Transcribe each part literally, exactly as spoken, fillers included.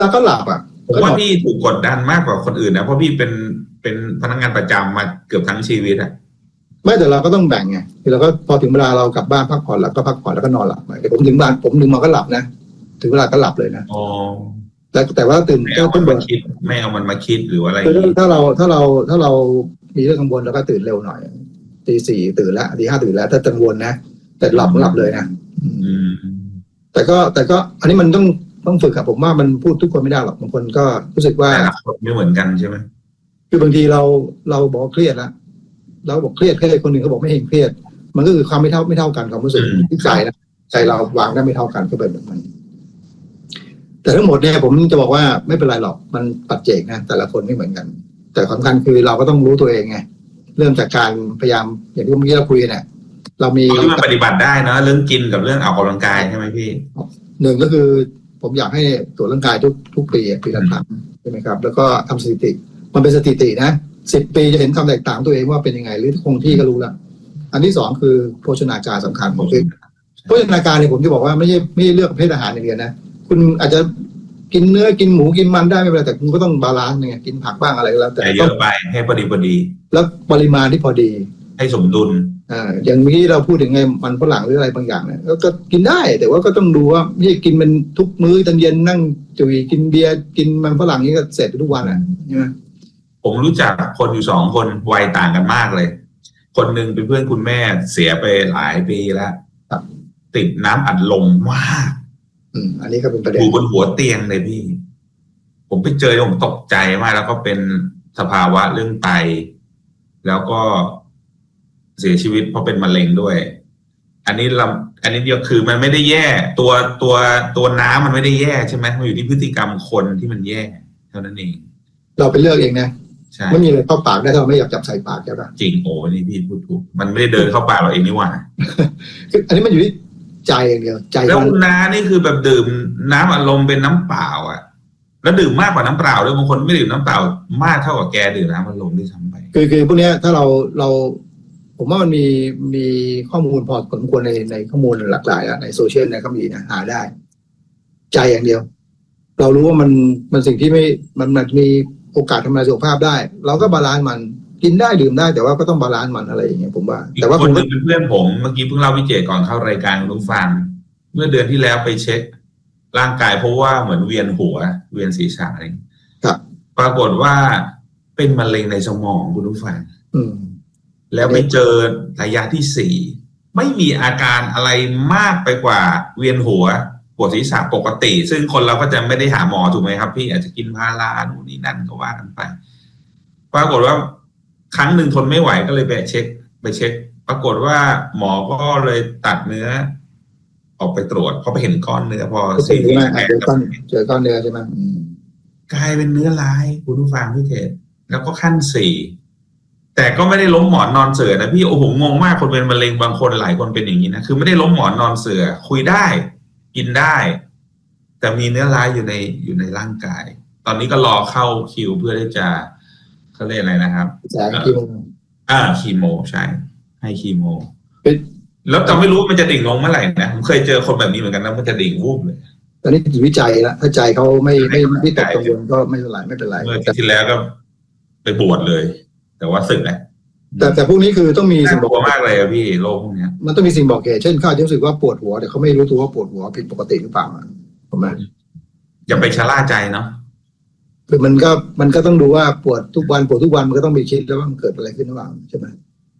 แล้วก็หลับอ่ะผมว่าพี่ถูกกดดันมากกว่าคนอื่นนะเพราะพี่เป็นเป็นพนักงานประจำมาเกือบทั้งชีวิตอะไม่แต่เราก็ต้องแบ่งไงคือเราก็พอถึงเวลาเรากลับบ้านพักผ่อนแล้วก็พักผ่อนแล้วก็นอนหลับแต่ผมถึงบ้านผมถึงมาก็หลับนะถึงเวลาก็หลับเลยนะอ๋อแต่แต่ว่าตื่นก็ต้องมาคิดไม่เอามันมาคิดหรืออะไรถ้าเราถ้าเราถ้าเรามีเรื่องกังวลเราก็ตื่นเร็วหน่อยตีสี่ตื่นแล้วตีห้าตื่นแล้วถ้ากังวลนะแต่หลับหลับเลยนะแต่ก็แต่ก็อันนี้มันต้องต้องฝึกครับผมว่ามันพูดทุกคนไม่ได้หรอกบางคนก็รู้สึกว่าไม่เหมือนกันใช่ไหมคือบางทีเราเราบอกเครียดแล้วเราบอกเครียดเครียดคนหนึ่งเขาบอกไม่เห็นเครียดมันก็คือความไม่เท่าไม่เท่ากันความรู้สึกที่ใจนะใจเราวางได้ไม่เท่ากันก็เป็นแบบนั้นแต่ทั้งหมดเนี่ยผมจะบอกว่าไม่เป็นไรหรอกมันปัจเจกนะแต่ละคนไม่เหมือนกันแต่สำคัญคือเราก็ต้องรู้ตัวเองไงเริ่มจากการพยายามอย่างที่เมื่อกี้เราคุยเนี่ยเรามีที่มันปฏิบัติได้นะเรื่องกินกับเรื่องออกกำลังกายใช่ไหมพี่หนึ่งก็คือผมอยากให้ตรวจร่างกายทุกทุกปีปีละครั้งใช่ไหมครับแล้วก็ทำสถิติมันเป็นสถิตินะสิบปีจะเห็นความแตกต่างตัวเองว่าเป็นยังไงหรือคงที่ก็รู้แล้วอันที่สองคือโภชนาการสำคัญผมคือโภชนาการเนี่ยผมจะบอกว่าไม่ใช่ไม่เลือกประเภทอาหารอย่างเดียวนะคุณอาจจะกินเนื้อกินหมูกินมันได้ไม่เป็นไรแต่คุณก็ต้องบาลานซ์ไงกินผักบ้างอะไรก็แล้วแต่เยอะไปให้พอดีพอดีแล้วปริมาณที่พอดีให้สมดุลอ่าอย่างเมื่อกี้เราพูดถึงไงมันฝรั่งหรืออะไรบางอย่างเนี่ยก็กินได้แต่ว่าก็ต้องดูว่าไม่ใช่กินมันทุกมื้อตอนเย็นนั่งจุยกินเบียร์กินมันฝรั่งนี่ก็เสร็จทุกวันอ่ะใช่ไหมผมรู้จักคนอยู่สองคนวัยต่างกันมากเลยคนหนึ่งเป็นเพื่อนคุณแม่เสียไปหลายปีแล้วติดน้ำอัดลมมากอืมอันนี้ก็เป็นประเด็นอยู่บนหัวเตียงเลยพี่ผมไปเจอผมตกใจมากแล้วก็เป็นสภาวะเรื่องไตแล้วก็เสียชีวิตเพราะเป็นมะเร็งด้วยอันนี้เราอันนี้เดียวคือมันไม่ได้แย่ตัวตัวตัวน้ำมันไม่ได้แย่ใช่ไหมมันอยู่ที่พฤติกรรมคนที่มันแย่เท่านั้นเองเราไปเลือกเองนะไม่มีอะไรเข้าปากได้ถ้าเราไม่อยากจับใส่ปากใช่ปะจริงโอ้นี่พี่พูดถูกมันไม่ได้เดินเข้าปากเราเองนี่หว่าคืออันนี้มันอยู่ที่ใจอย่างเดียวใจแล้วน้ำนี่คือแบบดื่มน้ำอารมณ์เป็นน้ำเปล่าอ่ะแล้วดื่มมากกว่าน้ำเปล่าด้วยบางคนไม่ดื่มน้ำเปล่ามากเท่ากับแกดื่มน้ำอารมณ์ที่ทำไปคือคือพวกนี้ถ้าเราเราผมว่ามันมีมีข้อมูลพอสมควรในในข้อมูลหลากหลายในโซเชียลเนี่ยก็มีนะหาได้ใจอย่างเดียวเรารู้ว่ามันมันสิ่งที่ไม่มันมันมีโอกาสทำลายสุขภาพได้เราก็บาลานซ์มันกินได้ดื่มได้แต่ว่าก็ต้องบาลานซ์มันอะไรอย่างเงี้ยผมว่าแต่ว่าคนหนึ่งเป็นเพื่อนผมเมื่อกี้เพิ่งเล่าพี่เจก่อนเข้ารายการรู้ฟังเมื่อเดือนที่แล้วไปเช็คร่างกายเพราะว่าเหมือนเวียนหัวเวียนศีรษะอะไรครับปรากฏว่าเป็นมะเร็งในสมองคุณผู้ฟังอืมแล้วไปเจอระยะที่สี่ไม่มีอาการอะไรมากไปกว่าเวียนหัวปวดศีรษะปกติซึ่งคนเราก็จะไม่ได้หาหมอถูกไหมครับพี่อาจจะกินพาราโน่นนี่นั่นก็ว่ากันไปปรากฏว่าครั้งหนึ่งทนไม่ไหวก็เลยไปเช็คไปเช็คปรากฏว่าหมอก็เลยตัดเนื้อออกไปตรวจพอไปเห็นก้อนเนื้อพอซีทีสแกนเจอก้อนเนื้อใช่ไหมกลายเป็นเนื้อร้ายคุณผู้ฟังพี่เทศแล้วก็ขั้นสี่แต่ก็ไม่ได้ล้มหมอนนอนเสือนะพี่โอ้โหงงมากคนเป็นมะเร็งบางคนหลายคนเป็นอย่างนี้นะคือไม่ได้ล้มหมอนนอนเสือคุยได้กินได้แต่มีเนื้อร้ายอยู่ในอยู่ในร่างกายตอนนี้ก็รอเข้าคิวเพื่อที่จะเขาเรียกอะไรนะครับคีโมอ่าคีโมใช่ให้คีโมแล้วจะไม่รู้มันจะดิ่งลงเมื่อไหร่นะผมเคยเจอคนแบบนี้เหมือนกันนะมันจะดิ่งวูบเลยตอนนี้จิตวิจัยแล้วถ้าใจเขาไม่ไม่ไม่ตกกังวลก็ไม่เป็นไรไม่เป็นไรเมื่อที่แล้วก็ไปบวชเลยแต่ว่าสึกแหละแต่แต่พวกนี้คือต้องมีสิ่งบอกมากเลยพี่โรคพวกนี้มันต้องมีสิ่งบอกเหตุเช่นเขาจะรู้สึกว่าปวดหัวแต่เขาไม่รู้ตัวว่าปวดหัวผิดปกติหรือเปล่าถูกไหมอย่าไปชะล่าใจเนาะคือมันก็มันก็ต้องดูว่าปวดทุกวันปวดทุกวันมันก็ต้องมีคิดแล้วว่ามันเกิดอะไรขึ้นหรือเปล่าใช่ไหม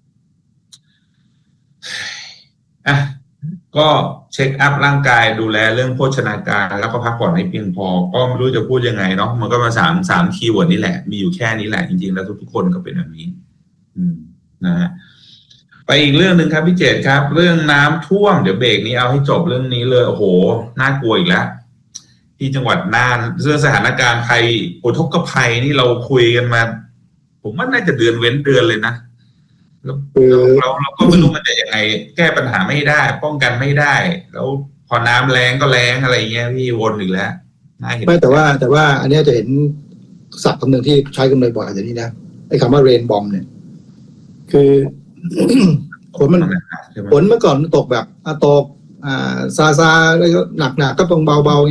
อ่ะก็เช็คอัพร่างกายดูแลเรื่องโภชนาการแล้วก็พักผ่อนให้เพียงพอก็ไม่รู้จะพูดยังไงเนาะมันก็มาสามสามคีย์เวิร์ดนี่แหละมีอยู่แค่นี้แหละจริงๆแล้วทุกๆคนก็เป็นแบบนี้อืมนะฮะไปอีกเรื่องหนึ่งครับพี่เจตครับเรื่องน้ำท่วมเดี๋ยวเบรกนี้เอาให้จบเรื่องนี้เลยโอ้โหน่ากลัวอีกแล้วที่จังหวัดน่านเรื่องสถานการณ์ภัยอุทกภัยนี่เราคุยกันมาผมว่าน่าจะเดือนเว้นเดือนเลยนะเราเราก็ไม่รู้มันจะยังไงแก้ปัญหาไม่ได้ป้องกันไม่ได้แล้วพอน้ำแรงก็แรงอะไรเงี้ยพี่วนอีกแล้วไม่แต่ว่าแต่ว่าอันนี้จะเห็นศัพท์คำหนึ่งที่ใช้กันบ่อยๆอย่างนี้นะไอ้คำว่าเรนบอมเนี่ยคือฝนมันฝนเมื่อก่อนตกแบบตกอ่าซาซาแล้วก็หนักๆก็ต้องเบาๆเงี้ย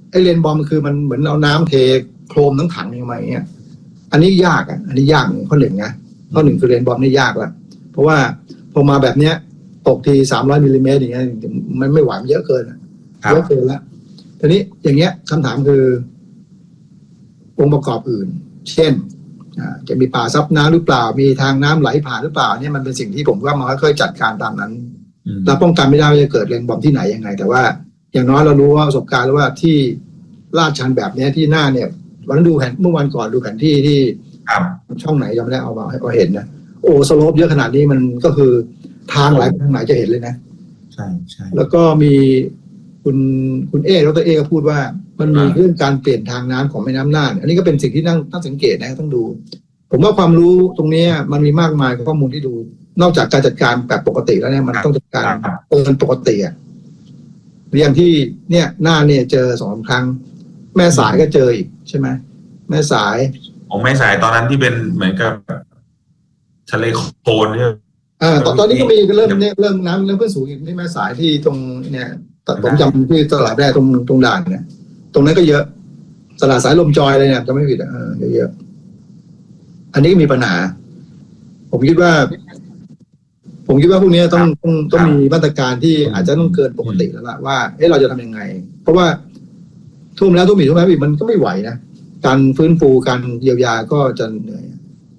ไอเลนบอมคือมันเหมือนเอาน้ำเทโครมทั้งถังยังไงเงี้ยอันนี้ยากอ่ะอันนี้ยากข้อหนึ่งนะข้อหนึ่งคือเลนบอมนี่ยากละเพราะว่าพอมาแบบเนี้ยตกทีสามร้อยมิลลิเมตรอย่างเงี้ยมันไม่ไหวมันเยอะเกินเยอะเกินละทีนี้อย่างเงี้ยคำถามคือองค์ประกอบอื่นเช่นจะมีป่าซับน้ำหรือเปล่ามีทางน้ำไหลผ่านหรือเปล่าเนี่ยมันเป็นสิ่งที่ผมว่ามันค่อยๆจัดการตามนั้นเราป้องกันไม่ได้ว่าจะเกิดเลนบอมที่ไหนยังไงแต่ว่าอย่างน้อยเรารู้ว่าประสบการณ์แล้วว่าที่ลาดชันแบบนี้ที่หน้าเนี่ยวันดูแผนเมื่อวันก่อนดูแผนที่ที่ช่องไหนยังไม่ได้เอามาให้เราเห็นนะโอ้สโลปเยอะขนาดนี้มันก็คือทางไหลทางไหนจะเห็นเลยนะใช่ใช่แล้วก็มีคุณคุณเอดร.เอก็พูดว่ามันมีเรื่องการเปลี่ยนทางน้ำของแม่น้ำน่านอันนี้ก็เป็นสิ่งที่นั่งต้องสังเกตนะต้องดูผมว่าความรู้ตรงนี้มันมีมากมายข้อมูลที่ดูนอกจากการจัดการแบบปกติแล้วเนี่ยมันต้องจัดการเกินปกติอ่ะอย่างที่เนี่ยหน้าเนี่ยเจอสองครั้งแม่สายก็เจออีกใช่ไหมแม่สายของแม่สายตอนนั้นที่เป็นเหมือนกับทะเลโคลนเนี่ยอ่าตอนตอนนี้ก็มีเริ่มเนี่ยเริ่มน้ำเริ่มเพิ่มสูงอีกที่แม่สายที่ตรงเนี่ยผมจำที่ตลาดแรกตรงตรงด่านเนี่ยตรงนั้นก็เยอะตลาดสายลมจอยเลยเนี่ยจะไม่ผิดอ่ะเยอะอันนี้มีปัญหาผมคิดว่าผมคิดว่าพวกนี้ต้องต้องต้องมีมาตรการที่อาจจะต้องเกินปกติแล้วล่ะว่าเอ๊ะเราจะทำยังไงเพราะว่าท่วมแล้วท่วมอีกท่วมแล้วอีกมันก็ไม่ไหวนะการฟื้นฟูการเยียวยาก็จะเหนื่อย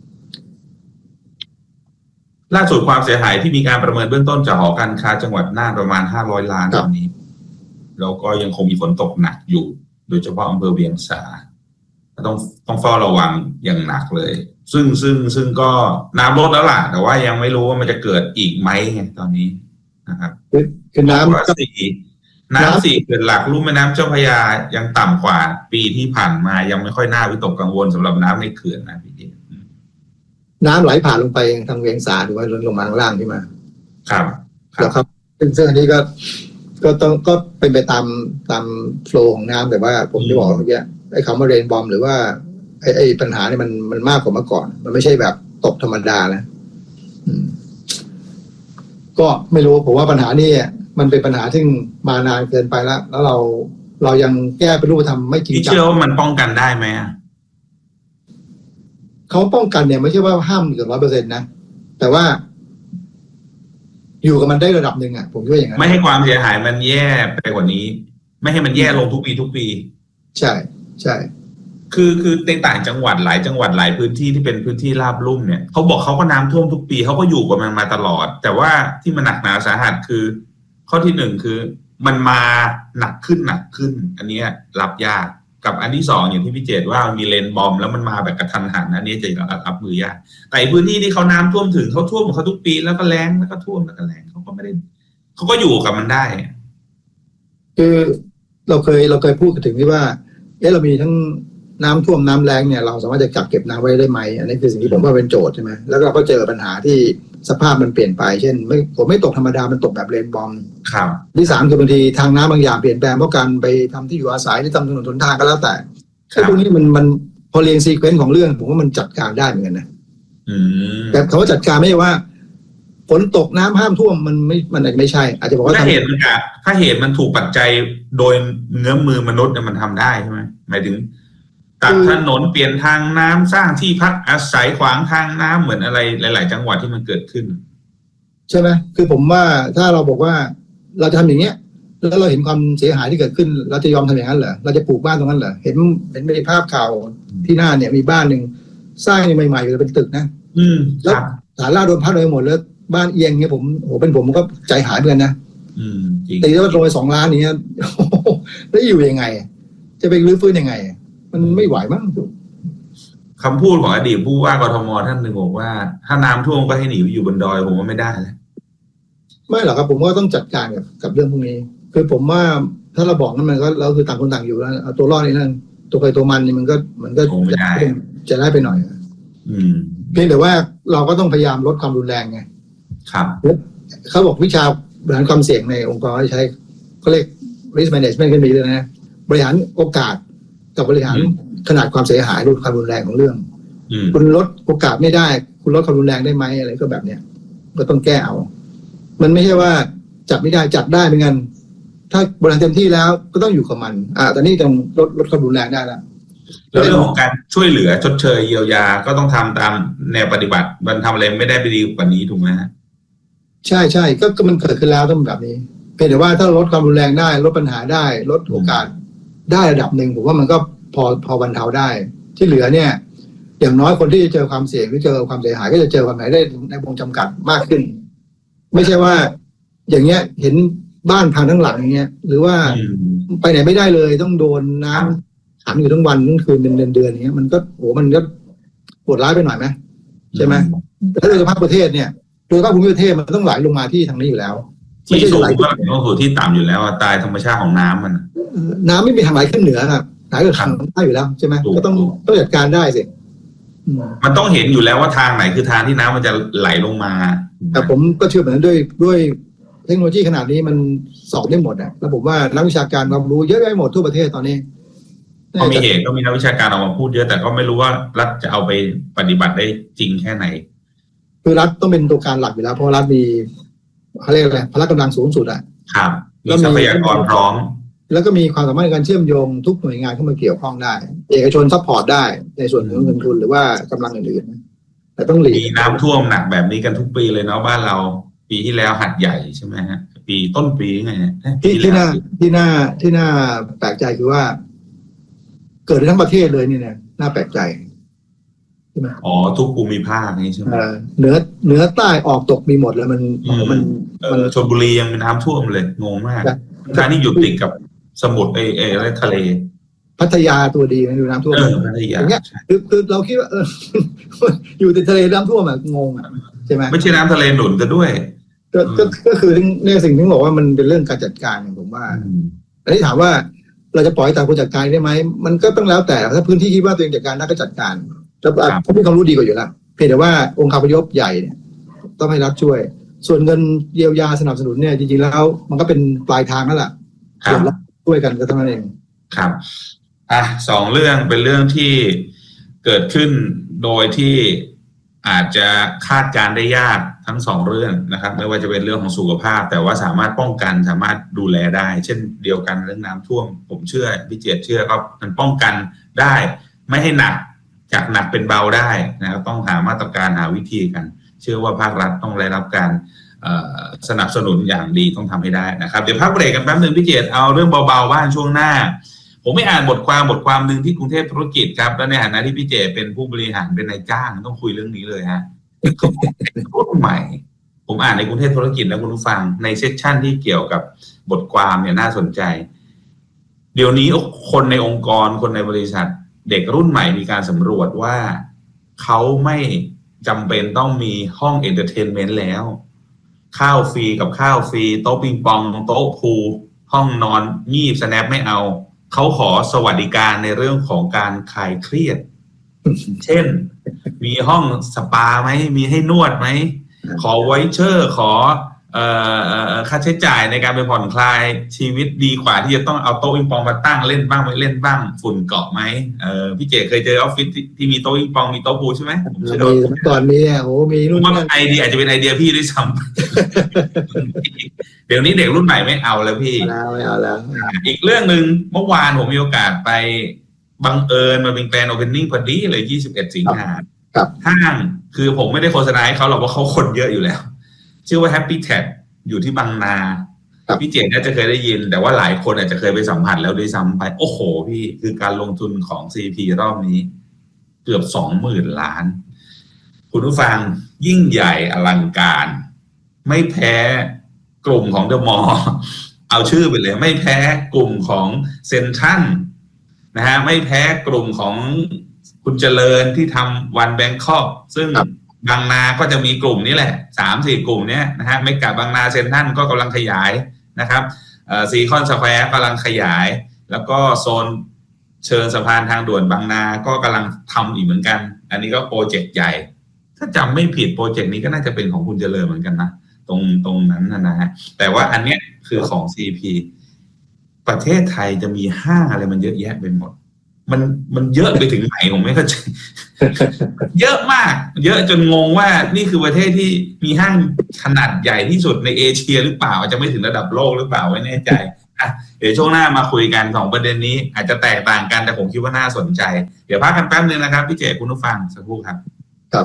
ล่าสุดความเสียหายที่มีการประเมินเบื้องต้นจากหอการค้าจังหวัดน่านประมาณห้าร้อยล้านตอนนี้แล้วก็ยังคงมีฝนตกหนักอยู่โดยเฉพาะอำเภอเวียงสาต้องต้องเฝ้าระวังอย่างหนักเลยซึ่งซึ่งซึ่งก็น้ำลดแล้วล่ะแต่ว่ายังไม่รู้ว่ามันจะเกิดอีกไหมไงตอนนี้นะครับคือน้ำสี่น้ำสี่เขื่อนหลักลุ่มแม่น้ำเจ้าพระยายังต่ำกว่าปีที่ผ่านมายังไม่ค่อยน่าวิตกกังวลสำหรับน้ำในเขื่อนนะพี่เจน้ำไหลผ่านลงไปทางเวียงสาหรือว่าลงมาข้างล่างใช่ไหมครับแล้วครับซึ่งซึ่งอันนี้ก็ก็ต้องก็เป็นไปตามตามโฟลว์ของน้ำแต่ว่าผมจะบอกเมื่อกี้ไอ้คำว่าเรนบอมหรือว่าไอ้ไอ้ปัญหาเนี่ยมันมันมากกว่าเมื่อก่อนมันไม่ใช่แบบตกธรรมดานะก็ไม่รู้ผมว่าปัญหานี้มันเป็นปัญหาที่มานานเกินไปแล้วแล้วเราเรายังแก้เป็นรูปธรรมไม่จริงจังเชื่อว่ามันป้องกันได้ไหมเขาป้องกันเนี่ยไม่ใช่ว่าห้ามเกือบร้อยเปอร์เซ็นต์นะแต่ว่าอยู่กับมันได้ระดับหนึ่งอ่ะผมคิดว่าอย่างนั้นไม่ให้ความเสียหายมันแย่ไปกว่านี้ไม่ให้มันแย่ลงทุกปีทุกปีใช่ใช่คือคือในต่างจังหวัดหลายจังหวัดหลายพื้นที่ที่เป็นพื้นที่ราบลุ่มเนี่ยเขาบอกเขาก็น้ำท่วมทุกปีเขาก็อยู่กับมันมาตลอดแต่ว่าที่มันหนักหนาสาหัสคือข้อที่หนึ่งคือมันมาหนักขึ้นหนักขึ้นอันนี้รับยากกับอันที่สองอย่างที่พี่เจตว่ามีเลนบอมแล้วมันมาแบบกระทันหันอันนี้จะรับมือยากแต่พื้นที่ที่เขาน้ำท่วมถึงเขาท่วมของเขาทุกปีแล้วก็แล้งแล้วก็ท่วมแล้วก็แล้งเขาก็ไม่ได้เขาก็อยู่กับมันได้คือเราเคยเราเคยพูดถึงที่ว่าเอ๊ะเรามีทั้งน้ำท่วมน้ำแล้งเนี่ยเราสามารถจะกักเก็บน้ำไว้ได้ไหมอันนี้คือสิ่งที่ผมว่าเป็นโจทย์ใช่ไหมแล้วเราก็เจอปัญหาที่สภาพมันเปลี่ยนไปเช่นไม่ผมไม่ตกธรรมดามันตกแบบเรนบอมครับที่สามคือบางทีทางน้ำบางอย่างเปลี่ยนแปลงเพราะการไปทำที่อยู่อาศัยหรือทำถนนหนทางก็แล้วแต่ไอ้พวกนี้มันมันพอเรียงซีเควนซ์ของเรื่องผมว่ามันจัดการได้เหมือนกันนะแต่คำว่าจัดการไม่ใช่ว่าฝนตกน้ำห้ามท่วมมันไม่มันอาจจะไม่ใช่อาจจะบอกว่าถ้าเหตุมันถ้าเหตุมันถูกปัจจัยโดยเงื้อมมือมนุษย์เนี่ยมันทำได้ใช่ไหมหมายถึงตัดถนนเปลี่ยนทางน้ำสร้างที่พักอาศัยขวางทางน้ำเหมือนอะไรหลายๆจังหวัดที่มันเกิดขึ้นใช่ไหมคือผมว่าถ้าเราบอกว่าเราจะทำอย่างเงี้ยแล้วเราเห็นความเสียหายที่เกิดขึ้นเราจะยอมทำอย่างนั้นเหรอเราจะปลูกบ้านตรงนั้นเหรอเห็นเห็นในภาพข่าวที่หน้าเนี่ยมีบ้านหนึ่งสร้างใหม่ๆอยู่เป็นตึกนะอืมแล้วฐานรากโดนพัดเลยหมดแล้วบ้านเอียงเงี้ยผมโอ้เป็นผมก็ใจหายเหมือนกันนะอืมจริงตีแล้วลงไปสองล้านอย่างเงี้ยแล้วอยู่ยังไงจะไปรื้อฟื้นยังไงมันไม่ไหวมั้งคำพูดของอดีตผู้ว่ากทมท่านหนึ่งบอกว่าถ้าน้ำท่วมก็ให้หนีไปอยู่บนดอยผมว่าไม่ได้แล้วไม่หรอกครับผมว่าต้องจัดการกับกับเรื่องพวกนี้คือผมว่าถ้าเราบอกนั้นมันก็เราคือต่างคนต่างอยู่แล้วเอาตัวรอดนี่นั่นตัวใครตัวมันนี่มันก็มันก็จะได้จะได้ไปหน่อยอืมเพียงแต่ว่าเราก็ต้องพยายามลดความรุนแรงไงครับเขาบอกวิชาบริหารความเสี่ยงในองค์กรใช้เขาเรียก risk management กันมีเลยนะบริหารโอกาสกับบริหารขนาดความเสียหายลดความรุนแรงของเรื่องคุณลดโอกาสไม่ได้คุณลดความรุนแรงได้ไหมอะไรก็แบบเนี้ยก็ต้องแก้เอามันไม่ใช่ว่าจัดไม่ได้จัดได้เหมือนกันถ้าบริหารเต็มที่แล้วก็ต้องอยู่กับมันอ่าตอนนี้ต้องลดลดความรุนแรงได้แล้วแล้วเรื่องของการช่วยเหลือชดเชยเยียวยาก็ต้องทำตามแนวปฏิบัติมันทำอะไรไม่ได้ไปดีกว่านี้ถูกไหมฮะใช่ใช่ก็ก็มันเกิดขึ้นแล้วต้องแบบนี้เพียงแต่ว่าถ้าลดความรุนแรงได้ลดปัญหาได้ลดโอกาสได้ระดับหนึ่งผมว่ามันก็พอพอบรรเทาได้ที่เหลือเนี่ยอย่างน้อยคนที่จะเจอความเสี่ยงหรือเจอความเสียหายก็จะเจอความไหนได้ในวงจำกัดมากขึ้นไม่ใช่ว่าอย่างเงี้ยเห็นบ้านพังทั้งหลังอย่างเงี้ยหรือว่าไปไหนไม่ได้เลยต้องโดนน้ำขังอยู่ทั้งวันทั้งคืนเป็นเดือนเดือนอย่างเงี้ยมันก็โหมันก็ปวดร้ายไปหน่อยไหมใช่ไหมแต่ถ้าโดยสภาพประเทศเนี่ยโดยสภาพภูมิประเทศมันต้องไหลลงมาที่ทางนี้อยู่แล้วที่สูงก็ต้องสู่ที่ต่ำอยู่แล้วตายธรรมชาติของน้ำมันน้ำไม่มีทางไหลขึ้นเหนือครับไหลก็ทางใต้อยู่แล้วใช่ไหมก็ต้องต้องจัดการได้สิมันต้องเห็นอยู่แล้วว่าทางไหนคือทางที่น้ำมันจะไหลลงมาแต่ผมก็เชื่อเหมือนด้วยด้วยเทคโนโลยีขนาดนี้มันสอบได้หมดอ่ะแล้วผมว่านักวิชาการความรู้เยอะไปหมดทั่วประเทศตอนนี้ก็มีเหตุก็มีนักวิชาการออกมาพูดเยอะแต่ก็ไม่รู้ว่ารัฐจะเอาไปปฏิบัติได้จริงแค่ไหนคือรัฐต้องเป็นตัวการหลักอยู่แล้วเพราะรัฐมีเขาเรียกอะไรพละกำลังสูงสุดอ่ะครับมีทรัพยากรพร้อมแล้วก็มีความสามารถในการเชื่อมโยงทุกหน่วยงานเข้ามาเกี่ยวข้องได้เอกชนซัพพอร์ตได้ในส่วนของเงินทุนหรือว่ากำลังอื่นๆแต่ต้องหลีกมีน้ำท่วมหนักแบบนี้กันทุกปีเลยเนาะบ้านเราปีที่แล้วหัดใหญ่ใช่ไหมฮะปีต้นปีไงที่ที่น่าที่น่าที่น่าแปลกใจคือว่าเกิดทั้งประเทศเลยนี่เนี่ยน่าแปลกใจใช่ไหมอ๋อทุกภูมิภาคนี่ใช่ไหมเหนือเหนือใต้ออกตกมีหมดแล้วมันมันมันชลบุรียังเป็นน้ำท่วมเลยงงมากท่านี่อยู่ติดกับสมุทรเอเอและทะเลพัทยาตัวดีมันอยู่น้ำท่วมอย่างเงี้ยคือคือเราคิดว่าเอออยู่ติดทะเลน้ำท่วมอ่ะงงอ่ะใช่ไหมไม่ใช่น้ำทะเลหนุนจะด้วยก็ก็ก็คือเนี่ยสิ่งที่บอกว่ามันเป็นเรื่องการจัดการผมว่าอันนี้ถามว่าเราจะปล่อยต่างคนจัดการได้ไหมมันก็ต้องแล้วแต่ถ้าพื้นที่คิดว่าตัวเองจัดการได้ก็จัดการแล้วเขามีความรู้ดีกว่าอยู่แล้วเพียงแต่ว่าองค์คาพยพใหญ่เนี่ยต้องให้รัฐช่วยส่วนเงินเยียวยาสนับสนุนเนี่ยจริงๆแล้วมันก็เป็นปลายทางนั่นแหละส่วนรัฐช่วยกันก็เท่านั้นเองครับอ่ะสองเรื่องเป็นเรื่องที่เกิดขึ้นโดยที่อาจจะคาดการได้ยากทั้งสองเรื่องนะครับไม่ว่าจะเป็นเรื่องของสุขภาพแต่ว่าสามารถป้องกันสามารถดูแลได้เช่นเดียวกันเรื่องน้ำท่วมผมเชื่อพี่เจตเชื่อก็มันป้องกันได้ไม่ให้หนักจากหนักเป็นเบาได้นะครับต้องหามาตรการหาวิธีกันเชื่อว่าภาครัฐต้องได้รับการสนับสนุนอย่างดีต้องทำให้ได้นะครับเดี๋ยวพักเบรกกันแป๊บนึงพี่เจตเอาเรื่องเบาๆบ้างช่วงหน้าผมไม่อ่านบทความบทความหนึ่งที่กรุงเทพธุรกิจครับแล้วในฐานะที่พี่เจเป็นผู้บริหารเป็นนายจ้างต้องคุยเรื่องนี้เลยฮะรุ่นใหม่ผมอ่านในกรุงเทพธุรกิจแล้วคุณผู้ฟังในเซสชั่นที่เกี่ยวกับบทความเนี่ยน่าสนใจเดี๋ยวนี้คนในองค์กรคนในบริษัทเด็กรุ่นใหม่มีการสำรวจว่าเขาไม่จำเป็นต้องมีห้องเอนเตอร์เทนเมนต์แล้วข้าวฟรีกับข้าวฟรีโต๊ะปิงปองโต๊ะพูลห้องนอนงีบสแนปไม่เอาเขาขอสวัสดิการในเรื่องของการคลายเครียด เช่นมีห้องสปาไหมมีให้นวดไหมขอไวเชอร์ขอเอ่อค่าใช้จ่ายในการไปผ่อนคลายชีวิตดีกว่าที่จะต้องเอาโต๊ะปิงปองมาตั้งเล่นบ้างไม่เล่นบ้างฝุ่นเกาะไหมเออพี่เจเคยเจอออฟฟิศที่มีโต๊ะปิงปองมีโต๊ะพูลใช่ไหมมีก่อนมีอ่ะโอ้มีรุ่นว่าไอเดียอาจจะเป็นไอเดียพี่ด้วยซ้ำเดี๋ยวนี้เด็กรุ่นใหม่ไม่เอาแล้วพี่ไม่เอาแล้วอีกเรื่องนึงเมื่อวานผมมีโอกาสไปบังเอิญมาเป็นแกรนด์โอเพนนิ่งพอดีเลยยี่สิบเอ็ดสิงหาคมห้างคือผมไม่ได้โฆษณาให้เขาหรอกเพราะเขาคนเยอะอยู่แล้วชื่อว่า Happy Tag อยู่ที่บางนาพี่เจน่าจะเคยได้ยินแต่ว่าหลายคนอาจจะเคยไปสัมผัสแล้วด้วยซ้ำไปโอ้โหพี่คือการลงทุนของ ซี พี รอบนี้เกือบ สองหมื่น ล้านคุณผู้ฟังยิ่งใหญ่อลังการไม่แพ้กลุ่มของเดอะมอลล์เอาชื่อไปเลยไม่แพ้กลุ่มของเซ็นทรัลนะฮะไม่แพ้กลุ่มของคุณเจริญที่ทำวันแบงคอกซึ่งบางนาก็จะมีกลุ่มนี้แหละ สามสี่ กลุ่มเนี้ยนะฮะไม่กับบางนาเซ็นทรัลก็กำลังขยายนะครับเอ่อซีคอนสแควร์กำลังขยายแล้วก็โซนเชิงสะพานทางด่วนบางนาก็กำลังทำอีกเหมือนกันอันนี้ก็โปรเจกต์ใหญ่ถ้าจำไม่ผิดโปรเจกต์นี้ก็น่าจะเป็นของคุณเจริญเหมือนกันนะตรงตรงนั้นนะฮะแต่ว่าอันเนี้ยคือของ ซี พี ประเทศไทยจะมีห้างอะไรมันเยอะแยะไปหมดมันมันเยอะไปถึงไหนผมไม่เข้าใจ เยอะมากเยอะจนงงว่านี่คือประเทศที่มีห้างขนาดใหญ่ที่สุดในเอเชียหรือเปล่าจะไม่ถึงระดับโลกหรือเปล่าไม่แน่ใจอ่ะเดี๋ยวช่วงหน้ามาคุยกันสองประเด็นนี้อาจจะแตกต่างกันแต่ผมคิดว่าน่าสนใจเดี๋ยวพักกันแป๊บนึงนะครับพี่เจคุณผู้ฟังสักครู่ครับครับ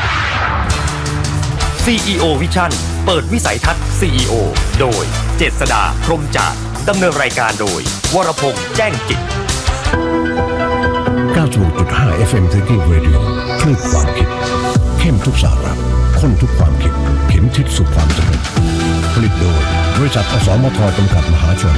ซี อี โอ Vision เปิดวิสัยทัศน์ ซี อี โอ โดยเจษฎาพรหมจาร์ดำเนินรายการโดยวรพงษ์แจ้งจิตเก้าสิบหกจุดห้า เอฟ เอ็ม Thinking Radio คลื่นความคิดเข้มทุกสาระข้นทุกความคิดเข็มทิศสู่ความสำเร็จผลิตโดยบริษัทอสมทจำกัดมหาชน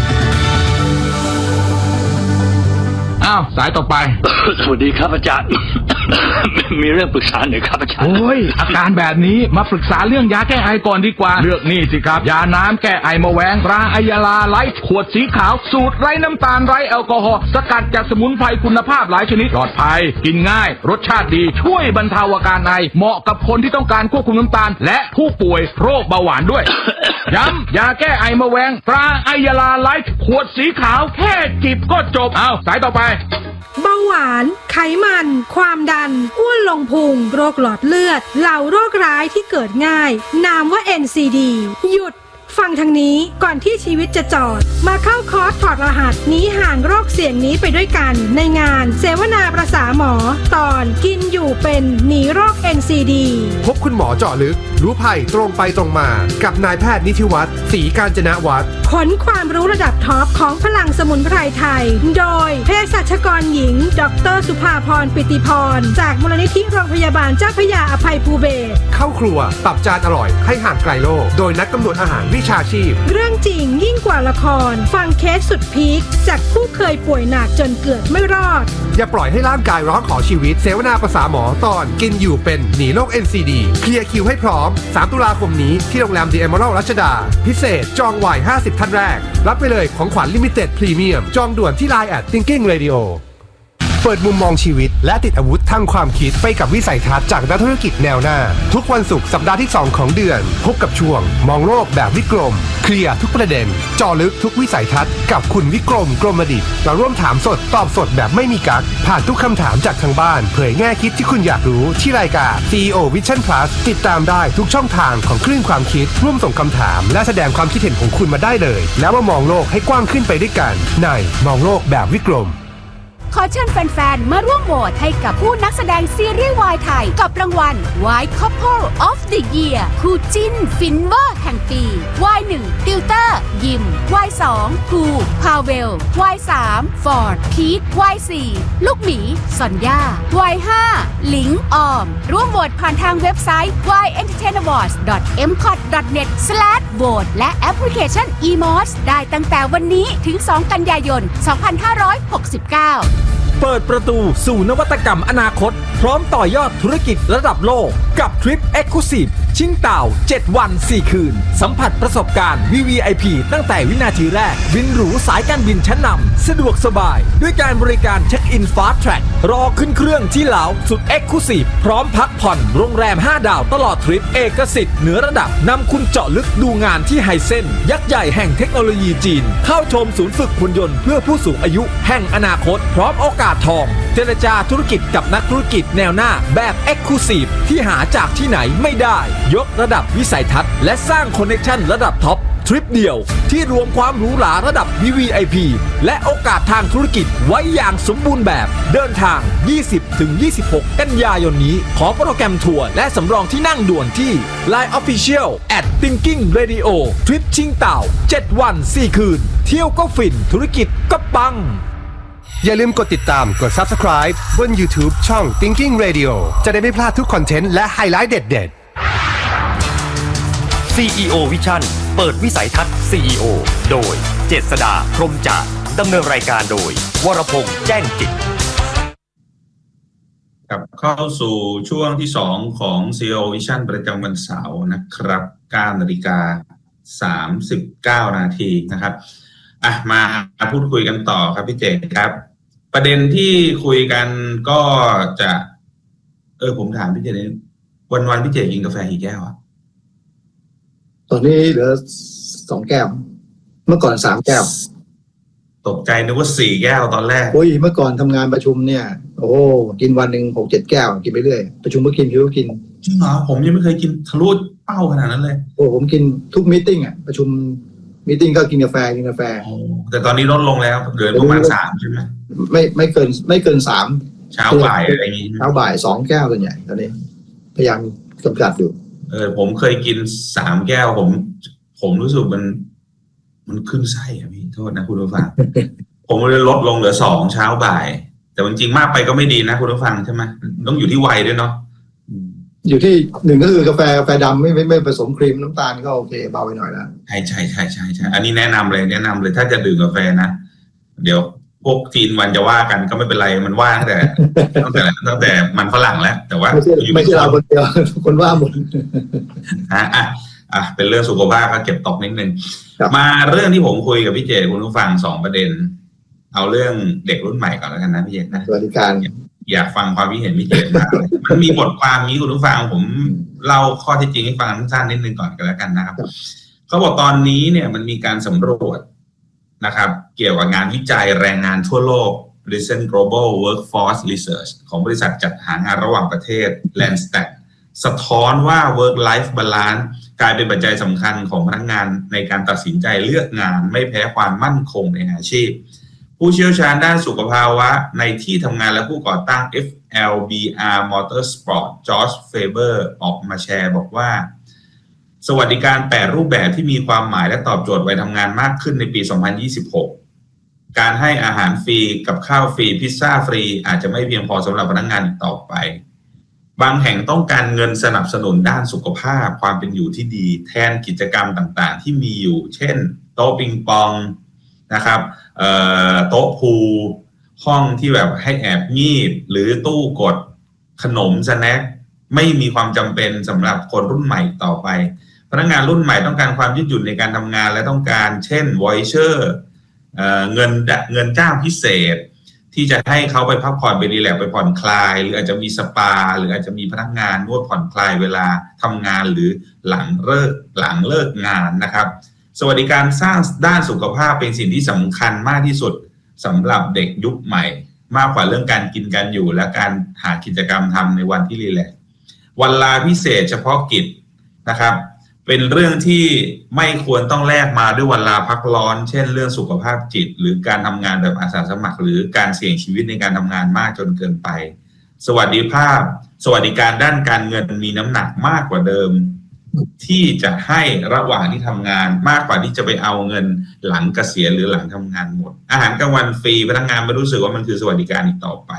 อ้าวสายต่อไปสวัสดีครับอาจารย์ มีเรื่องปรึกษาหน่อยครับอาจารย์โอ้ยอาการแบบนี้มาปรึกษาเรื่องยาแก้ไอก่อนดีกว่าเลือกนี่สิครับยาน้ำแก้ไอมะแวงตราไอยาลาไลท์ขวดสีขาวสูตรไร้น้ำตาลไร้แอลกอฮอล์สกัดจากสมุนไพรคุณภาพหลายชนิดปลอดภัยกินง่ายรสชาติดีช่วยบรรเทาอาการไอเหมาะกับคนที่ต้องการควบคุมน้ำตาลและผู้ป่วยโรคเบาหวานด้วย ย้ำยาแก้ไอมะแวงตราไอยาลาไลท์ขวดสีขาวแค่จิบก็จบเอาสายต่อไปเบาหวานไขมันความดันอ้วนลงพุงโรคหลอดเลือดเหล่าโรคร้ายที่เกิดง่ายนามว่า เอ็น ซี ดี หยุดฟังทางนี้ก่อนที่ชีวิตจะจอดมาเข้าคอร์สถอดรหัสหนีห่างโรคเสี่ยงนี้ไปด้วยกันในงานเสวนาประสาหมอตอนกินอยู่เป็นหนีโรค เอ็น ซี ดีพบคุณหมอเจาะลึกรู้ภัยตรงไปตรงมากับนายแพทย์นิธิวัฒน์ศรีกาญจนวัฒน์ขนความรู้ระดับท็อปของพลังสมุนไพรไทยโดยเภสัชกรหญิงดร.สุภาพรปิติพรจากมูลนิธิโรงพยาบาลเจ้าพระยาอภัยภูเบศรเข้าครัวปรับจานอร่อยให้ห่างไกลโรคโดยนักกำหนดอาหารวิชาชีพเรื่องจริงยิ่งกว่าละครฟังเคสสุดพีคจากผู้เคยป่วยหนักจนเกือบไม่รอดอย่าปล่อยให้ร่างกายร้องขอชีวิตเสวนาประสาหมอตอนกินอยู่เป็นหนีโรค เอ็น ซี ดี เคลียร์คิวให้พร้อมสามตุลาคมนี้ที่โรงแรม The Emerald รัชดาพิเศษจองไวห้าสิบท่านแรกรับไปเลยของขวัญลิมิเต็ดพรีเมียมจองด่วนที่ ไลน์ แอท Thinking Radioเปิดมุมมองชีวิตและติดอาวุธทางความคิดไปกับวิสัยทัศน์จากนักธุรกิจแนวหน้าทุกวันศุกร์สัปดาห์ที่สองของเดือนพบกับช่วงมองโลกแบบวิกรมเคลียร์ทุกประเด็นเจาะลึกทุกวิสัยทัศน์กับคุณวิกรมกรมดิษฐ์เราร่วมถามสดตอบสดแบบไม่มีกั๊กผ่านทุกคำถามจากทางบ้านเผยแง่คิดที่คุณอยากรู้ที่รายการ ซี อี โอ Vision Plus ติดตามได้ทุกช่องทางของคลื่นความคิดร่วมส่งคำถามและแสดงความคิดเห็นของคุณมาได้เลยแล้วมามองโลกให้กว้างขึ้นไปด้วยกันในมองโลกแบบวิกรมขอเชิญแฟนๆมาร่วมโหวตให้กับผู้นักแสดงซีรีส์วายไทยกับรางวัล Why Couple of the Year คู่จิ้นฟินเวอร์แห่งปี วาย หนึ่ง ติวเตอร์ยิม วาย สอง ภูพาเวล วาย สาม ฟอร์ดพีท วาย สี่ ลูกหมีซอนย่า วาย ห้า หลิงออมร่วมโหวตผ่านทางเว็บไซต์ วาย เอ็นเตอร์เทน อวอร์ดส์ ดอท เอ็ม คอท ดอท เน็ต สแลช โหวต และแอปพลิเคชัน อี มอส ได้ตั้งแต่วันนี้ถึง สอง กันยายน สองพันห้าร้อยหกสิบเก้าเปิดประตูสู่นวัตกรรมอนาคตพร้อมต่อยอดธุรกิจระดับโลกกับทริป Exclusive ชิงเต่าเจ็ดวันสี่คืนสัมผัสประสบการณ์ วี วี ไอ พี ตั้งแต่วินาทีแรกบินหรูสายการบินชั้นนำสะดวกสบายด้วยการบริการเช็คอิน Fast Track รอขึ้นเครื่องที่ลาวสุด Exclusive พร้อมพักผ่อนโรงแรมห้าดาวตลอดทริปเอกสิทธิ์เหนือระดับนำคุณเจาะลึกดูงานที่ไฮเซ็นยักษ์ใหญ่แห่งเทคโนโลยีจีนเข้าชมศูนย์ฝึกหุ่นยนต์เพื่อผู้สูงอายุแห่งอนาคตพร้อมโอกาสทองเจรจาธุรกิจกับนักธุรกิจแนวหน้าแบบ Exclusive ที่หาจากที่ไหนไม่ได้ยกระดับวิสัยทัศน์และสร้างคอนเนคชั่นระดับท็อปทริปเดียวที่รวมความหรูหราระดับ วี วี ไอ พี และโอกาสทางธุรกิจไว้อย่างสมบูรณ์แบบเดินทาง ยี่สิบถึงยี่สิบหก กันยายนนี้ขอโปรแกรมทัวร์และสำรองที่นั่งด่วนที่ ไลน์ Official แอท Thinking Radio ทริปชิงเต่าเจ็ดวันสี่คืนเที่ยวก็ฟินธุรกิจก็ปังอย่าลืมกดติดตามกด Subscribe บน YouTube ช่อง Thinking Radio จะได้ไม่พลาดทุกคอนเทนต์และไฮไลท์เด็ดๆ ซี อี โอ Vision เปิดวิสัยทัศน์ ซี อี โอ โดยเจษฎาพรหมจาร์ดำเนินรายการโดยวรพงษ์แจ้งจิตกับเข้าสู่ช่วงที่สองของ ซี อี โอ Vision ประจำวันเสาร์นะครับ เก้านาฬิกาสามสิบเก้านาทีนะครับอ่ะมาพูดคุยกันต่อครับพี่เจครับประเด็นที่คุยกันก็จะเออผมถามพี่เจเลยวันวันพี่เจกินกาแฟกี่แก้วอ่ะตอนนี้เหลือสองแก้วเมื่อก่อนสามแก้วตกใจนึกว่าสี่แก้วตอนแรกโอ้ยเมื่อก่อนทำงานประชุมเนี่ยโอ้กินวันหนึ่งหกเจ็ดแก้วกินไปเรื่อยประชุมก็กินคิวก็กินจริงเหรอผมยังไม่เคยกินทะลุเป้าขนาดนั้นเลยโอ้ผมกินทุกมีตติ้งอ่ะประชุมมีติ้งก็กินกาแฟกินกาแฟแต่ตอนนี้ลดลงแล้วเหลือประมาณสามใช่ไหมไม่ไม่เกินไม่เกินสามเช้าบ่ายอะไรอย่างนี้เช้าบ่ายสองแก้วส่วนใหญ่ตอนนี้พยายามกำจัดอยู่เออผมเคยกินสามแก้วผมผมรู้สึกมันมันขึ้นไส้อะพี่โทษนะคุณผู้ฟัง ผมเลยลดลงเหลือสองเช้าบ่ายแต่จริงๆมากไปก็ไม่ดีนะคุณผู้ฟังใช่ไหมต้องอยู่ที่วัยด้วยเนาะอยู่ที่หนึ่งก็คือกาแฟกาแฟดำไม่ไม่ไม่ผสมครีมน้ำตาลก็โอเคเบาไปหน่อยแล้วใช่ใช่ใช่ใช่ใช่อันนี้แนะนำเลยแนะนำเลยถ้าจะดื่มกาแฟนะเดี๋ยวพวกจีนวันจะว่ากันก็ไม่เป็นไรมันว่าตั้งแต่ตั้งแต่ตั้งแต่มันฝรั่งแล้วแต่ว่าไม่ใช่เราคนเดียวคนว่าหมดอ่ะอ่ะอ่ะเป็นเรื่องสุขภาพก็เก็บตกนิดนึงมาเรื่องที่ผมคุยกับพี่เจคุณผู้ฟังสองประเด็นเอาเรื่องเด็กรุ่นใหม่ก่อนแล้วกันนะพี่เจนะสวัสดิการอยากฟังความคิดเห็นพี่เจมากเลยมันมีบทความนี้คุณผู้ฟังผมเล่าข้อเท็จจริงให้ฟังสั้นๆนิดนึงก่อนกันแล้วกันนะครับเขาบอกตอนนี้เนี่ยมันมีการสำรวจนะครับเกี่ยวกับงานวิจัยแรงงานทั่วโลก Recent Global Workforce Research ของบริษัทจัดหางานระหว่างประเทศ Landsat สะท้อนว่า Work Life Balance กลายเป็นปัจจัยสำคัญของพนักงานในการตัดสินใจเลือกงานไม่แพ้ความมั่นคงในอาชีพผู้เชี่ยวชาญด้านสุขภาวะในที่ทำงานและผู้ก่อตั้ง เอฟ แอล บี อาร์ Motorsport จอร์จ เฟเบอร์ออกมาแชร์บอกว่าสวัสดิการแปดรูปแบบที่มีความหมายและตอบโจทย์วัยทำงานมากขึ้นในปี สองพันยี่สิบหก การให้อาหารฟรีกับข้าวฟรีพิซซ่าฟรีอาจจะไม่เพียงพอสำหรับพนักงานอีกต่อไปบางแห่งต้องการเงินสนับสนุนด้านสุขภาพความเป็นอยู่ที่ดีแทนกิจกรรมต่างๆที่มีอยู่เช่นโต๊ะปิงปองนะครับโต๊ะพูลห้องที่แบบให้แอบงีบหรือตู้กดขนมสแน็คไม่มีความจำเป็นสำหรับคนรุ่นใหม่ต่อไปพนักงานรุ่นใหม่ต้องการความยืดหยุ่นในการทำงานและต้องการเช่นวอยเชอร์เงินเงินจ้างพิเศษที่จะให้เขาไปพักผ่อนไปรีแลกซ์ไปผ่อนคลายหรืออาจจะมีสปาหรืออาจจะมีพนักงานนวดผ่อนคลายเวลาทำงานหรือหลังเลิกหลังเลิกงานนะครับสวัสดิการสร้างด้านสุขภาพเป็นสิ่งที่สำคัญมากที่สุดสำหรับเด็กยุคใหม่มากกว่าเรื่องการกินการอยู่และการหากิจกรรมทำในวันที่รีแลกซ์วันลาพิเศษเฉพาะกิจนะครับเป็นเรื่องที่ไม่ควรต้องแลกมาด้วยวันลาพักร้อนเช่นเรื่องสุขภาพจิตหรือการทำงานแบบอาสาสมัครหรือการเสี่ยงชีวิตในการทำงานมากจนเกินไปสวัสดิภาพสวัสดิการด้านการเงินมีน้ำหนักมากกว่าเดิมที่จะให้ระหว่างที่ทำงานมากกว่าที่จะไปเอาเงินหลังเกษียณหรือหลังทำงานหมดอาหารกลางวันฟรีพนักงานไม่รู้สึกว่ามันคือสวัสดิการอีกต่อไป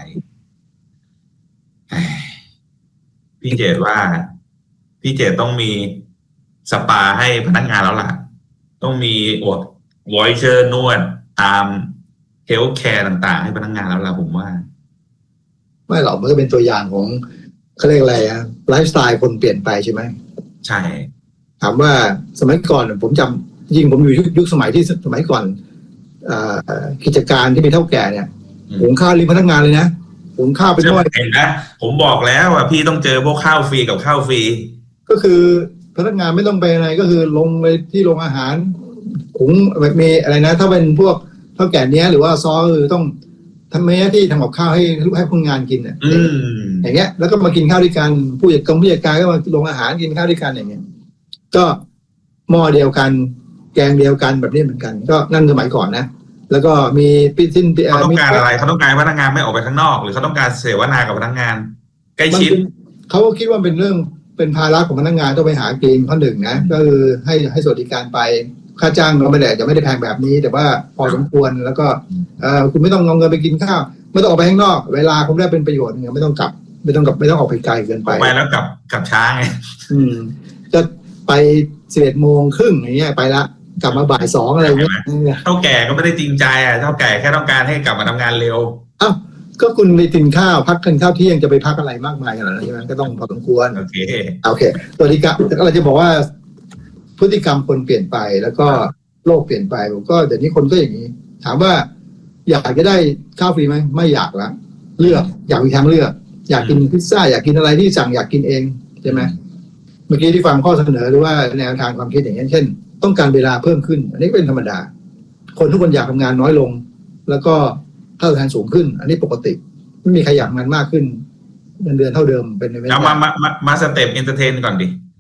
พี่เจตว่าพี่เจตต้องมีสปาให้พนักงานแล้วล่ะต้องมีอวดวอยเชอร์นวดตามเฮลท์แคร์ต่างๆให้พนักงานแล้วล่ะผมว่าไม่หรอกมันก็เป็นตัวอย่างของเขาเรียกอะไรอะไลฟ์สไตล์คนเปลี่ยนไปใช่ไหมใช่ถามว่าสมัยก่อนผมจำยิ่งผมอยู่ยุคสมัยที่สมัยก่อนกิจการที่มีเท่าแก่เนี่ยหุงข้าวริมพนักงานเลยนะหุงข้าวเป็นด้วยเห็นนะผมบอกแล้วว่าพี่ต้องเจอพวกข้าวฟรีกับข้าวฟรีก็คือพนักงานไม่ต้องไปอะไรก็คือลงไปที่โรงอาหารหุงแบบมีอะไรนะถ้าเป็นพวกเท่าแก่เนี้ยหรือว่าซอคือต้องทำเมที่ทำกับข้าวให้ให้พนักงานกินเนี่ยอย่างเงี้ยแล้วก็มากินข้าวด้วยกันผู้จัดการผู้จัดการก็มาลงอาหารกินข้าวด้วยกันอย่างเงี้ยก็หม้อเดียวกันแกงเดียวกันแบบนี้เหมือนกันก็นั่นสมัยก่อนนะแล้วก็มีปิ้นสิ้นเขาต้องการอะไรเขาต้องการพนักงานไม่ออกไปข้างนอกหรือเขาต้องการเสวนากับพนักงานใกล้ชิดเขาก็คิดว่าเป็นเรื่องเป็นภาระของพนักงานต้องไปหากินข้อหนึ่งนะก็คือให้ให้สวัสดิการไปค่าจ้างก็ไม่ได้จะไม่ได้แพงแบบนี้แต่ว่าพอสมควรแล้วก็เออคุณไม่ต้องเอาเงินไปกินข้าวไม่ต้องออกไปข้างนอกเวลาคุณได้เป็นประโยชน์เนี่ยไม่ต้องกลับไม่ต้องกลับไม่ต้องออกไปไกลเกินไปไปแล้วกลับกลับช้าไงอืมจะไปสิบเอ็ดโมงครึ่งอย่างเงี้ยไปละกลับมาบ่ายสองอะไรเงี้ยเท่าแก่ก็ไม่ได้จริงใจอ่ะเท่าแก่แค่ต้องการให้กลับมาทำงานเร็วอ้าวก็คุณไปกินข้าวพักกินข้าวเที่ยงจะไปพักอะไรมากมายขนาดนั้นใช่ไหมก็ต้องพอสมควรโอเคโอเคตัวที่ก็เราจะบอกว่าพฤติกรรมคนเปลี่ยนไปแล้วก็โลกเปลี่ยนไปก็เดี๋ยวนี้คนก็อย่างนี้ถามว่าอยากจะได้ข้าวฟรีไหมไม่อยากละเลือกอยากมีทางเลือกอยากกินพิซซ่าอยากกินอะไรที่สั่งอยากกินเองใช่ไหมเมื่อกี้ที่ฟังข้อเสนอหรือว่าแนวทางความคิดอย่างเช่นต้องการเวลาเพิ่มขึ้นอันนี้เป็นธรรมดาคนทุกคนอยากทำงานน้อยลงแล้วก็ค่าตอบแทนสูงขึ้นอันนี้ปกติไม่มีใครอยากงานมากขึ้นเงินเดือนเท่าเดิมเป็นไปไม่ได้เอามามามาสเต็ปเอนเตอร์เทนก่อนดิ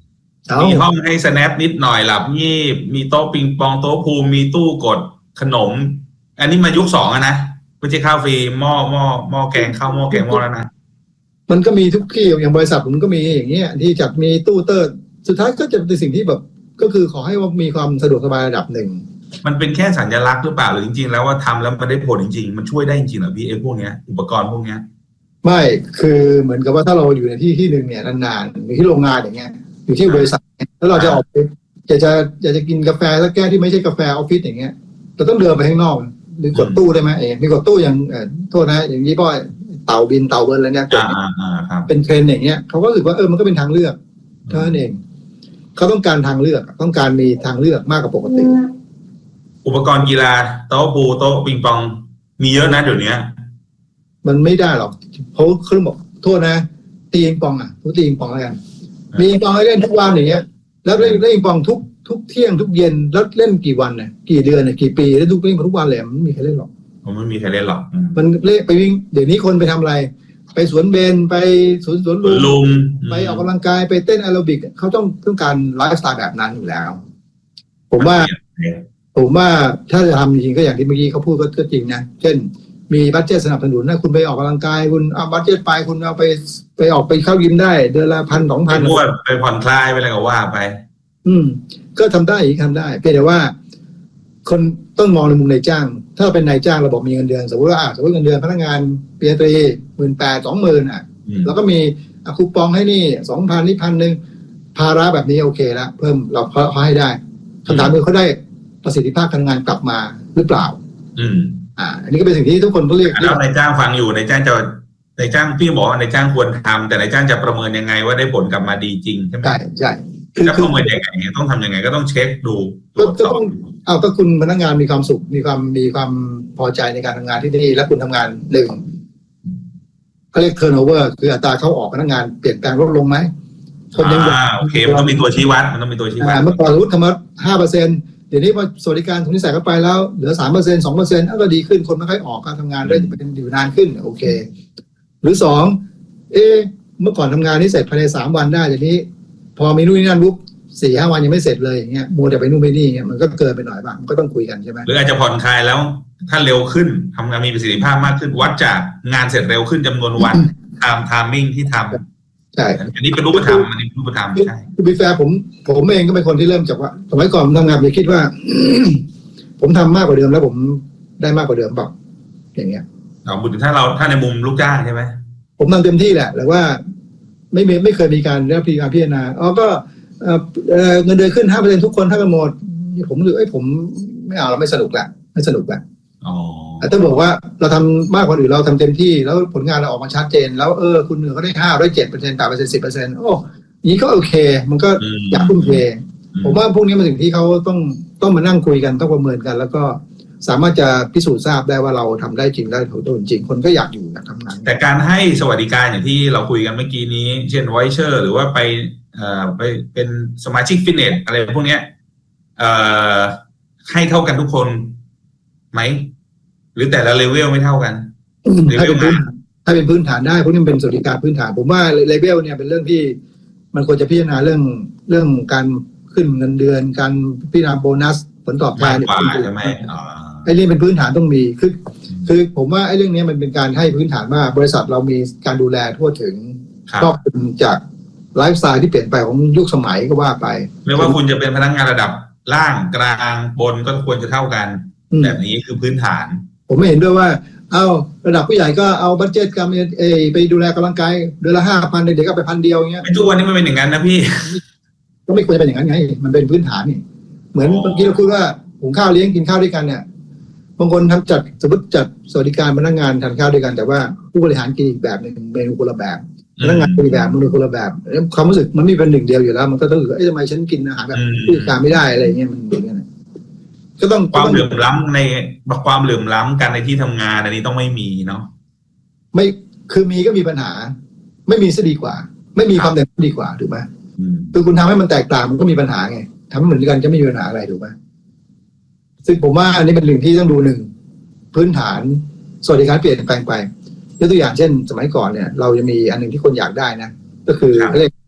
มีห้องให้ snap นิดหน่อยหลับงีบมีโต๊ะปิงปองโต๊ะพูลมีตู้กดขนมอันนี้มายุคสองอะนะไม่ใช่ข้าวฟรีหม้อหม้อหม้อแกงข้าวหม้อแกงหม้อแล้วนะมันก็มีทุกที่อย่างบริษัทผมก็มีอย่างเงี้ยที่จัดมีตู้เตอร์สุดท้ายก็จะเป็นสิ่งที่แบบก็คือขอให้ว่ามีความสะดวกสบายระดับหนึ่งมันเป็นแค่สัญลักษณ์หรือเปล่าหรือจริงๆแล้วว่าทำแล้วมันได้ผลจริงๆมันช่วยได้จริงๆเหรอพี่ไอ้พวกเนี้ยอุปกรณ์พวกเนี้ยไม่คือเหมือนกับว่าถ้าเราอยู่ในที่ที่หนึ่งเนี่ยนานๆอยู่ที่โรงงานอย่างเงี้ยอยู่ที่บริษัทแล้วเราจะออกไปอยากจะอยากจะกินกาแฟสักแก้วที่ไม่ใช่กาแฟออฟฟิศอย่างเงี้ยเราต้องเดินไปข้างนอกหรือกดตู้ได้ไหมเองมีกดตู้อย่างโทษนะอย่างนี้พ่อเต่าบินเต่าเบิร์นอะไรเนี่ยเป็นเทรนด์อย่างเงี้ยเขาก็รู้สึกว่าเออมันก็เป็นทางเลือกเท่านั้นเองเขาต้องการทางเลือกต้องการมีทางเลือกมากกว่าปกติอุปกรณ์กีฬาโต๊ะพูลโต๊ะปิงปองมีเยอะนะเดี๋ยวนี้มันไม่ได้หรอกเพราะเขาบอกโทษนะตีปิงปองอ่ะทุกตีปิงปองแล้วกันมีปิงปองให้เล่นทุกวันอย่างเงี้ยแล้วเล่นเล่นปิงปองทุกทุกเที่ยงทุกเย็นแล้วเล่นกี่วันเนี่ยกี่เดือนเนี่ยกี่ปีแล้วทุกเล่นทุกวันเลยมันไม่มีใครเล่นหรอกมันไม่มีใครเล่นหรอกมันเล่นไปวิ่งเดี๋ยวนี้คนไปทำอะไรไปสวนเบญไปสวนสวนลุมไปออกกำลังกายไปเต้นแอโรบิกเขาต้องต้องการไลฟ์สไตล์แบบนั้นอยู่แล้วผมว่าผมว่าถ้าจะทำจริงๆก็อย่างที่เมื่อกี้เขาพูดก็จริงนะเช่นมีบัดเจ็ตสนับสนุนนะคุณไปออกกำลังกายคุณเอาบัดเจ็ตไปคุณเอาไปไปออกไปเข้ายิมได้เดือนละพันสองพันไปผ่อนคลายไปอะไรก็ว่าไปอืมก็ทำได้อีกทำได้เพียงแต่ว่าคนต้องมองในมุมนายจ้างถ้าเป็นนายจ้างเราบอกมีเงินเดือนสมมติว่าสมมติเงินเดือนพนักงานปริญญาตรีหมื่นแปดสองหมื่นอ่ะแล้วก็มีคูปองให้นี่สองพันนี่พันหนึ่งภาระแบบนี้โอเคแล้วเพิ่มเราเขาให้ได้คำถามคือเขาได้ประสิทธิภาพการงานกลับมาหรือเปล่าอืมอ่าอันนี้ก็เป็นสิ่งที่ทุกคนต้องเรียกแล้วนายจ้างฟังอยู่นายจ้างจะนายจ้างพี่บอกว่านายจ้างควรทำแต่นายจ้างจะประเมินยังไงว่าได้ผลกลับมาดีจริงใช่ไหมใช่ใช่จะประเมินยังไงต้องทำยังไงก็ต้องเช็คดูก็ต้องเอาก็คุณพนักงานมีความสุขมีความมีความพอใจในการทำงานที่นี่และคุณทำงานหนึ่งเขาเรียก turnover คืออัตราเข้าออกพนักงานเปลี่ยนแปลงลดลงไหมคนยังโอเคมันต้องมีตัวชี้วัดมันต้องมีตัวชี้วัดเมื่อก่อนรู้ทำมาห้าเปอร์เซ็นต์เดี๋ยวนี้พอสวัสดิการทุนที่ใส่เข้าไปแล้วเหลือสามเปอร์เซ็นต์สองเปอร์เซ็นต์ก็ดีขึ้นคนไม่ค่อยออกการทำงานได้เป็นอยู่นานขึ้นโอเคหรือสองเอ๊ะเมื่อก่อนทำงานนี่เสร็จภายในสามวันได้เดี๋ยวนี้พอมีนู่นนี่นั่นปุ๊บสี่ห้าวันยังไม่เสร็จเลยอย่างเงี้ยมัวแต่ไปนู่นไปนี่เงี้ยมันก็เกินไปหน่อยบ้างมันก็ต้องคุยกันใช่ไหมหรืออาจจะผ่อนคลายแล้วถ้าเร็วขึ้นทำงานมีประสิทธิภาพมากขึ้นวัดจากงานเสร็จเร็วขึ้นจำนวนวันไทม์ไทมิ่งที่ทำใช่อันนี้เป็นรูปธรรมอันนี้เป็นรูปธรรมใช่คือบีแฟร์ผมผมเองก็เป็นคนที่เริ่มจากว่าสมัยก่อนผมทำงานผมคิดว่า ผมทำมากกว่าเดิมแล้วผมได้มากกว่าเดิมเปล่าอย่างเงี้ยเอาบุญถ้าเราถ้าในมุมลูกจ้างใช่ไหมผมทำเต็มที่แหละแต่ว่าไม่ไม่ไม่เคยมีการได้พิจารณาพิจารณาอ๋อก็เงินเดือนขึ้น ห้าเปอร์เซ็นต์ ทุกคนถ้ากันหมดผมรู้สึกเอ้ยผมไม่เอาเราไม่สนุกละไม่สนุกละอ๋อแต่ถ้าบอกว่าเราทำมากกว่าอื่นเราทำเต็มที่แล้วผลงานเราออกมาชัดเจนแล้วเออคุณเหนือเขาได้ห้าได้เจ็ดเปอร์เซ็นต์แปดเปอร์เซ็นต์สิบเปอร์เซ็นต์โอ้นี้ก็โอเคมันก็อยากทุ่มเทผมว่าพวกนี้เป็นสิ่งที่เขาต้องต้องมานั่งคุยกันต้องประเมินกันแล้วก็สามารถจะพิสูจน์ทราบได้ว่าเราทำได้จริงได้ถูกต้องจริงคนก็อยากอยู่อยากทำงานแต่การให้สวัสดิการอย่างที่เราคุยกันเมื่อกี้นี้เช่นไวเชอร์หรือว่าไปเอ่อไปเป็นสมาชิกฟิตเนสอะไรพวกเนี้ยเอ่อให้เท่ากันทุกคนไหมหรือแต่ละเลเวลไม่เท่ากันถ้าเป็นพื้นถ้าเป็นพื้นฐานได้พวกนี้เป็นสวัสดิการพื้นฐานผมว่าเลเวลเนี่ยเป็นเรื่องที่มันควรจะพิจารณาเรื่องเรื่องการขึ้นเงินเดือนการพิจารณาโบนัสผลตอบแทนใช่ไหมไอ้เรื่องเป็นพื้นฐานต้องมีคือคือผมว่าไอ้เรื่องนี้มันเป็นการให้พื้นฐานว่าบริษัทเรามีการดูแลทั่วถึงครอบคลุมจากไลฟ์สไตล์ที่เปลี่ยนไปของยุคสมัยก็ว่าไปไม่ว่าคุณจะเป็นพนักงานระดับล่างกลางบนก็ควรจะเท่ากันแบบนี้คือพื้นฐานผมไม่เห็นด้วยว่าเอาระดับผู้ใหญ่ก็เอาบัดเจ็ตการเอไปดูแลกำลังกายเดือนละห้าพันเด็กๆก็ไปพันเดียวอย่างเงี้ยทุกวันนี้มันเป็นอย่างนั้นนะพี่ก็ไม่ควรจะเป็นอย่างนั้นไงมันเป็นพื้นฐานนี่เหมือนเมื่อกี้เราคุยว่าหุงข้าวเลี้ยงกินข้าวด้วยกันเนี่ยบางคนทำจัดสมมติจัดสวัสดิการพนักงานทานข้าวด้วยกันแต่ว่าผู้บริหารกินอีกแบบนึงเมนูคนละแบบพนักงานกินอีกแบบเมนูคนละแบบความรู้สึกมันไม่เป็นหนึ่งเดียวอยู่แล้วมันก็ต้องเอ้ยทำไมฉันกินอาหารแบบผู้บริการไม่ได้อะไรเงี้ยมันอย่างเงี้ยก็ต้องความเหลื่อมล้ำในความเหลื่อมล้ำกันในที่ทำงานอันนี้ต้องไม่มีเนาะไม่คือมีก็มีปัญหาไม่มีซะดีกว่าไม่มีความแตกต่างดีกว่าถูกไหมคือคุณทำให้มันแตกต่างมันก็มีปัญหาไงทำให้เหมือนกันจะไม่มีปัญหาอะไรถูกไหมซึ่งผมว่าอันนี้เป็นเรื่องที่ต้องดูหนึ่งพื้นฐานสวัสดิการเปลี่ยนแปลงไปยกตัวอย่างเช่นสมัยก่อนเนี่ยเราจะมีอันหนึ่งที่คนอยากได้นะก็คือเรียก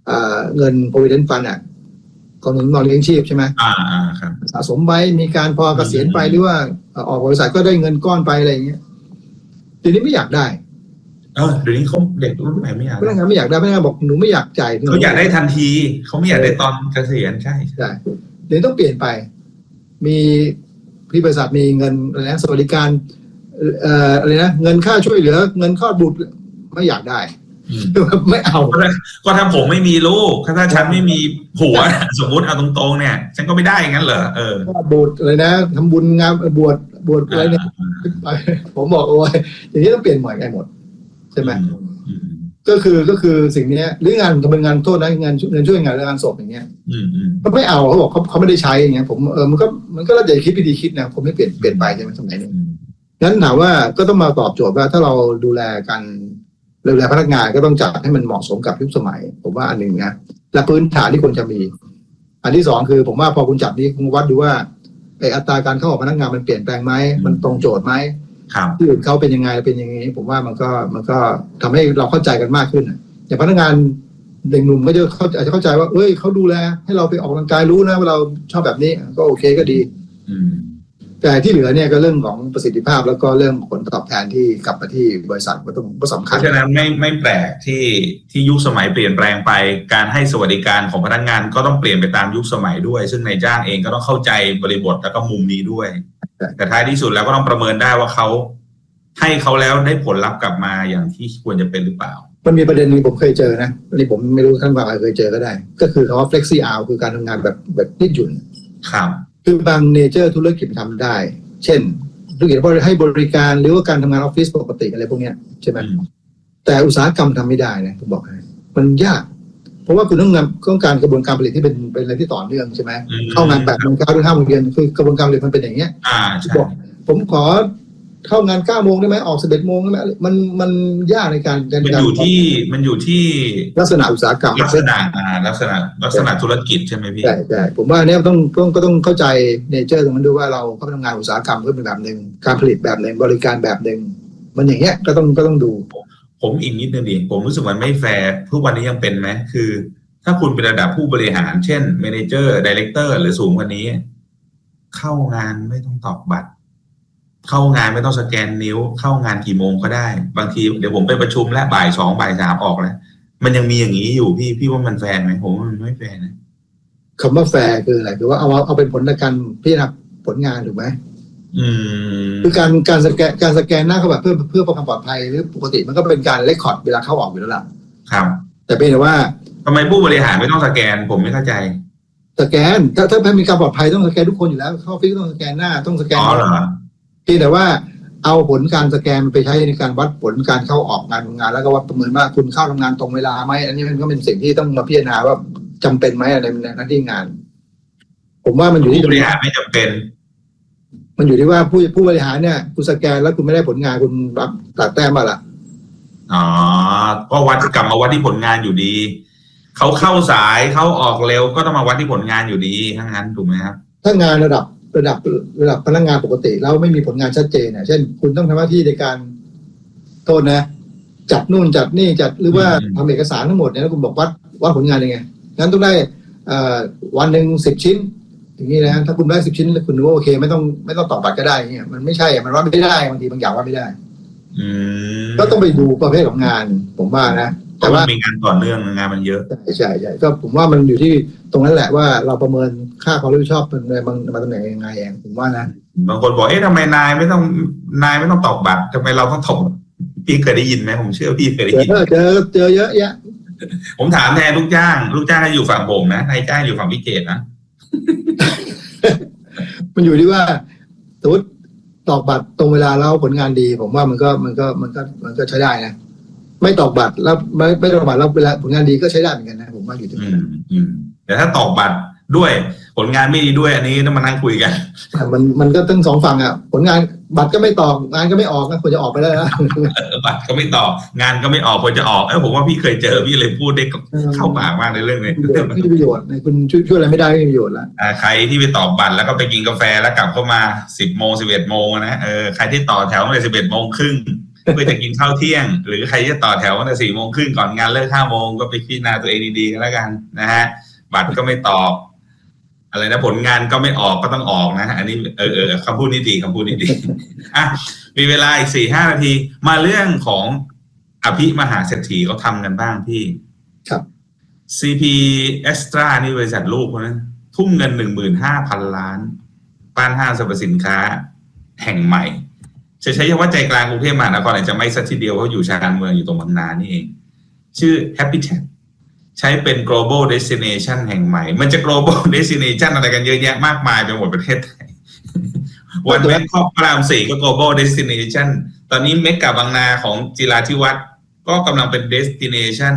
เงิน provident fund อ่ะกองทุนนอนเลี้ยงชีพใช่ไหมอ่าอ่าครับสะสมไว้มีการพอเกษียณไปหรือว่าออกบริษัทก็ได้เงินก้อนไปอะไรอย่างเงี้ยทีนี้ไม่อยากได้เออเดี๋ยวนี้เขาเด็กรุ่นใหม่ไม่อยากพนักงานไม่อยากได้พนักงานบอกหนูไม่อยากจ่ายเขาอยากได้ทันทีเขาไม่อยากได้ตอนเกษียณใช่ใช่เดี๋ยวต้องเปลี่ยนไปมีพี่บริษัทมีเงินอะไรนะสวัสดิการเอ่ออะไรนะเงินค่าช่วยเหลือเงินคลอดบุตรไม่อยากได้ไม่เอาก็ถ้าผมไม่มีลูกถ้าฉันไม่มีผัวสมมุติเอาตรงๆเนี่ยฉันก็ไม่ได้งั้นเหรอเออบุตรอะไรนะทำบุญงานบวชบวชอะไรเนี่ยผมบอกโอ้ยอย่างนี้ต้องเปลี่ยนใหม่กันหมดใช่ไหมก็คือก็คือสิ่งนี้หรืองานทำเป็นงานโทษนะงานเงินช่วยงานงานศพอย่างเงี้ยเขาไม่เอาเขาบอกเขาเขาไม่ได้ใช้อย่างเงี้ยผมเออมันก็มันก็แล้วแต่คิดวิธีคิดนะผมไม่เปลี่ยนเปลี่ยนไปใช่ไหมสมัยนี้งั้นถามว่าก็ต้องมาตอบโจทย์ว่าถ้าเราดูแลกันดูแลพนักงานก็ต้องจัดให้มันเหมาะสมกับยุคสมัยผมว่าอันหนึ่งนะและพื้นฐานที่ควรจะมีอันที่สองคือผมว่าพอคุณจับนี้คุณวัดดูว่าไออัตราการเข้าออกพนักงานมันเปลี่ยนแปลงไหมมันตรงโจทย์ไหมที่อื่นเขาเป็นยังไงเป็นยังไงผมว่ามันก็มันก็ทำให้เราเข้าใจกันมากขึ้นอย่างพนักงานเด็กหนุ่มก็จะเข้าอาจจะเข้าใจว่าเอ้ยเขาดูแลให้เราไปออกกำลังกายรู้นะว่าเราชอบแบบนี้ก็โอเคก็ดีแต่ที่เหลือเนี่ยก็เรื่องของประสิทธิภาพแล้วก็เรื่องผลตอบแทนที่กลับมาที่บริษัทก็ต้องก็สำคัญเพราะฉะนั้นไม่ไม่แปลกที่ที่ยุคสมัยเปลี่ยนแปลงไปการให้สวัสดิการของพนักงานก็ต้องเปลี่ยนไปตามยุคสมัยด้วยซึ่งนายจ้างเองก็ต้องเข้าใจบริบทแล้วก็มุมนี้ด้วยแต่ท้ายที่สุดแล้วก็ต้องประเมินได้ว่าเขาให้เขาแล้วได้ผลลัพธ์กลับมาอย่างที่ควรจะเป็นหรือเปล่ามันมีประเด็นนึงผมเคยเจอนะอันนี้ผมไม่รู้ท่านบางเคยเจอก็ได้ก็คือคำว่า flexi hour คือการทำงานแบบแบบยืดหยุ่นครับคือบางเนเจอร์ธุรกิจทำได้เช่นธุรกิจให้บริการหรือว่าการทำงานออฟฟิศปกติอะไรพวกนี้ใช่ไหมแต่อุตสาหกรรมทำไม่ได้นะผมบอกให้มันยากเพราะว่าคุณต้องงานต้องการกระบวนการผลิตที่เป็นเป็นอะไรที่ต่อเนื่องใช่ไหมเข้างานแปดโมงเช้าถึงห้าโมงเย็นคือกระบวนการผลิตมันเป็นอย่างเงี้ยบอกผมขอเข้างานเก้าโมงได้ไหมออกสิบเอ็ดโมงได้ไหมมันมันยากในการมันอยู่ที่มันอยู่ที่ลักษณะอุตสาหกรรมลักษณะลักษณะลักษณะธุรกิจใช่ไหมพี่ใช่ใช่ผมว่าเนี้ยต้องต้องก็ต้องเข้าใจเนเจอร์ตรงนั้นด้วยว่าเราเข้าไปทำงานอุตสาหกรรมก็เป็นแบบหนึ่งการผลิตแบบหนึ่งบริการแบบหนึ่งมันอย่างเงี้ยก็ต้องก็ต้องดูผมอีกนิดนึงดิผมรู้สึกมันไม่แฟร์ทุกวันนี้ยังเป็นไหมคือถ้าคุณเป็นระดับผู้บริหารเช่นเมเนเจอร์ไดเรคเตอร์หรือสูงกว่านี้เข้างานไม่ต้องตอกบัตรเข้างานไม่ต้องสแกนนิ้วเข้างานกี่โมงก็ได้บางทีเดี๋ยวผมไปประชุมแล้วบ่ายสองบ่ายสามออกแล้วมันยังมีอย่างนี้อยู่พี่พี่ว่ามันแฟร์ไหมผมว่ามันไม่แฟร์นะคำว่าแฟร์คืออะไรคือว่าเอาเอาเป็นผลในการพิจารณาผลงานถูกไหมอืมคือการการสแกนการสแกนหน้าเข้าแบบเพื่อเพื่อความปลอดภัยหรือปกติมันก็เป็นการเรคคอร์ดเวลาเข้าออกอยู่แล้วล่ะครับแต่เป็นแต่ว่าทำไมผู้บริหารไม่ต้องสแกนผมไม่เข้าใจสแกนถ้าถ้ามีการปลอดภัยต้องสแกนทุกคนอยู่แล้วเข้าออฟฟิศต้องสแกนหน้าต้องสแกนอ๋อเหรอเพียงแต่ว่าเอาผลการสแกนไปใช้ในการวัดผลการเข้าออกงานทำงานแล้วก็วัดประเมินว่าคุณเข้าทำงานตรงเวลาไหมอันนี้มันก็เป็นสิ่งที่ต้องมาพิจารณาว่าจำเป็นไหมในหน้าที่งานผมว่ามันอยู่ที่ผู้บริหารไม่จำเป็นมันอยู่ที่ว่าผู้ผู้บริหารเนี่ยคุณสแกนแล้วคุณไม่ได้ผลงานคุณรับตัดแต้มมาละอ๋อก็วัดกลับมาวัดที่ผลงานอยู่ดีเขาเข้าสายเขาออกเร็วก็ต้องมาวัดที่ผลงานอยู่ดีทั้งนั้นถูกไหมครับถ้างานระดับระดับระดับพนักงานปกติแล้วไม่มีผลงานชัดเจนเนี่ยเช่นคุณต้องทำหน้าที่ในการโทษนะจัดนู่นจัดนี่จัดหรือว่าทำเอกสารทั้งหมดเนี่ยแล้วคุณบอกวัดวัดผลงานยังไงงั้นต้องได้วันหนึ่งสิบชิ้นอย่างนี้นะถ้าคุณได้สิบชิ้นแล้วคุณรู้ว่าโอเคไม่ต้องไม่ต้องตอกบัตรก็ได้เนี่ยมันไม่ใช่มันวัดไม่ได้บางทีบางอย่างวัดไม่ได้ก็ต้องไปดูประเภทของงานผมว่านะแต่ว่ามีงานต่อเนื่องงานมันเยอะใช่ใช่ใช่ก็ผมว่ามันอยู่ที่ตรงนั้นแหละว่าเราประเมินค่าความรับผิดชอบเป็นในบางบางตำแหน่งยังไงเองผมว่านะบางคนบอกเอ๊ะทำไมนายไม่ต้องนายไม่ต้องตอกบัตรทำไมเราต้องตอกพี่เคยได้ยินไหมผมเชื่อพี่เคยได้ยินเจอเจอเยอะแยะผมถามแทนลูกจ้างลูกจ้างอยู่ฝั่งผมนะนายจ้างอยู่ฝั่งพี่เกศนะมันอยู่ที่ว่าสมมติตอกบัตรตรงเวลาแล้วผลงานดีผมว่ามันก็มันก็มันก็มันก็ใช้ได้นะไม่ตอกบัตรแล้วไม่ไม่ตอกบัตรแล้วเวลาผลงานดีก็ใช้ได้เหมือนกันนะผมว่าอยู่ที่นั้นแต่ถ้าตอกบัตรด้วยผลงานไม่ดีด้วยอันนี้ต้องมานั่งคุยกันมันมันก็ทั้งสองฝั่งอ่ะผลงานบัตรก็ไม่ตอกงานก็ไม่ออกนะควรจะออกไปได้แล้วบัตรก็ไม่ตอกงานก็ไม่ออกควรจะออกเออผมว่าพี่เคยเจอพี่เลยพูดได้เข้าปากมากในเรื่องนี้ไม่มีประโยชน์ในคุณช่วยช่วยอะไรไม่ได้ไม่มีประโยชน์ละใครที่ไปตอกบัตรแล้วก็ไปกินกาแฟแล้วกลับเข้ามาสิบโมงสิบเอ็ดโมงนะเออใครที่ต่อแถวตั้งแต่สิบเอ็ดโมงครึ่งเพื่อจะกินข้าวเที่ยงหรือใครจะต่อแถวตั้งแต่สี่โมงครึ่งก่อนงานเลิกห้าโมงก็ไปพิจารณาตัวเองดีๆกันแล้วกันนะฮะบัตรก็ไม่ตอบอะไรนะผลงานก็ไม่ออกก็ต้องออกนะอันนี้เออเออคำพูดนี้ดีคำพูดนี้ดีอ่ะมีเวลาอีกสี่ห้านาทีมาเรื่องของอภิมหาเศรษฐีเขาทำกันบ้างพี่ครับซี พี Extra นี่บริษัทลูกเขานะทุ่มเงิน หนึ่งหมื่นห้าพัน ล้านป้านห้างสรรพสินค้าแห่งใหม่จะใช้คำว่าใจกลางกรุงเทพมหานครอาจจะไม่สักทีเดียวเพราะอยู่ชานเมืองอยู่ตรงบางนานี่เองชื่อ Habitat ใช้เป็น global destination แห่งใหม่มันจะ global destination อะไรกันเยอะแยะมากมายไปหมดประเทศไทยวันแบงคอกพระรามสี่ก็ global destination ตอนนี้เมกะบางนาของจิราธิวัฒน์ก็กำลังเป็น destination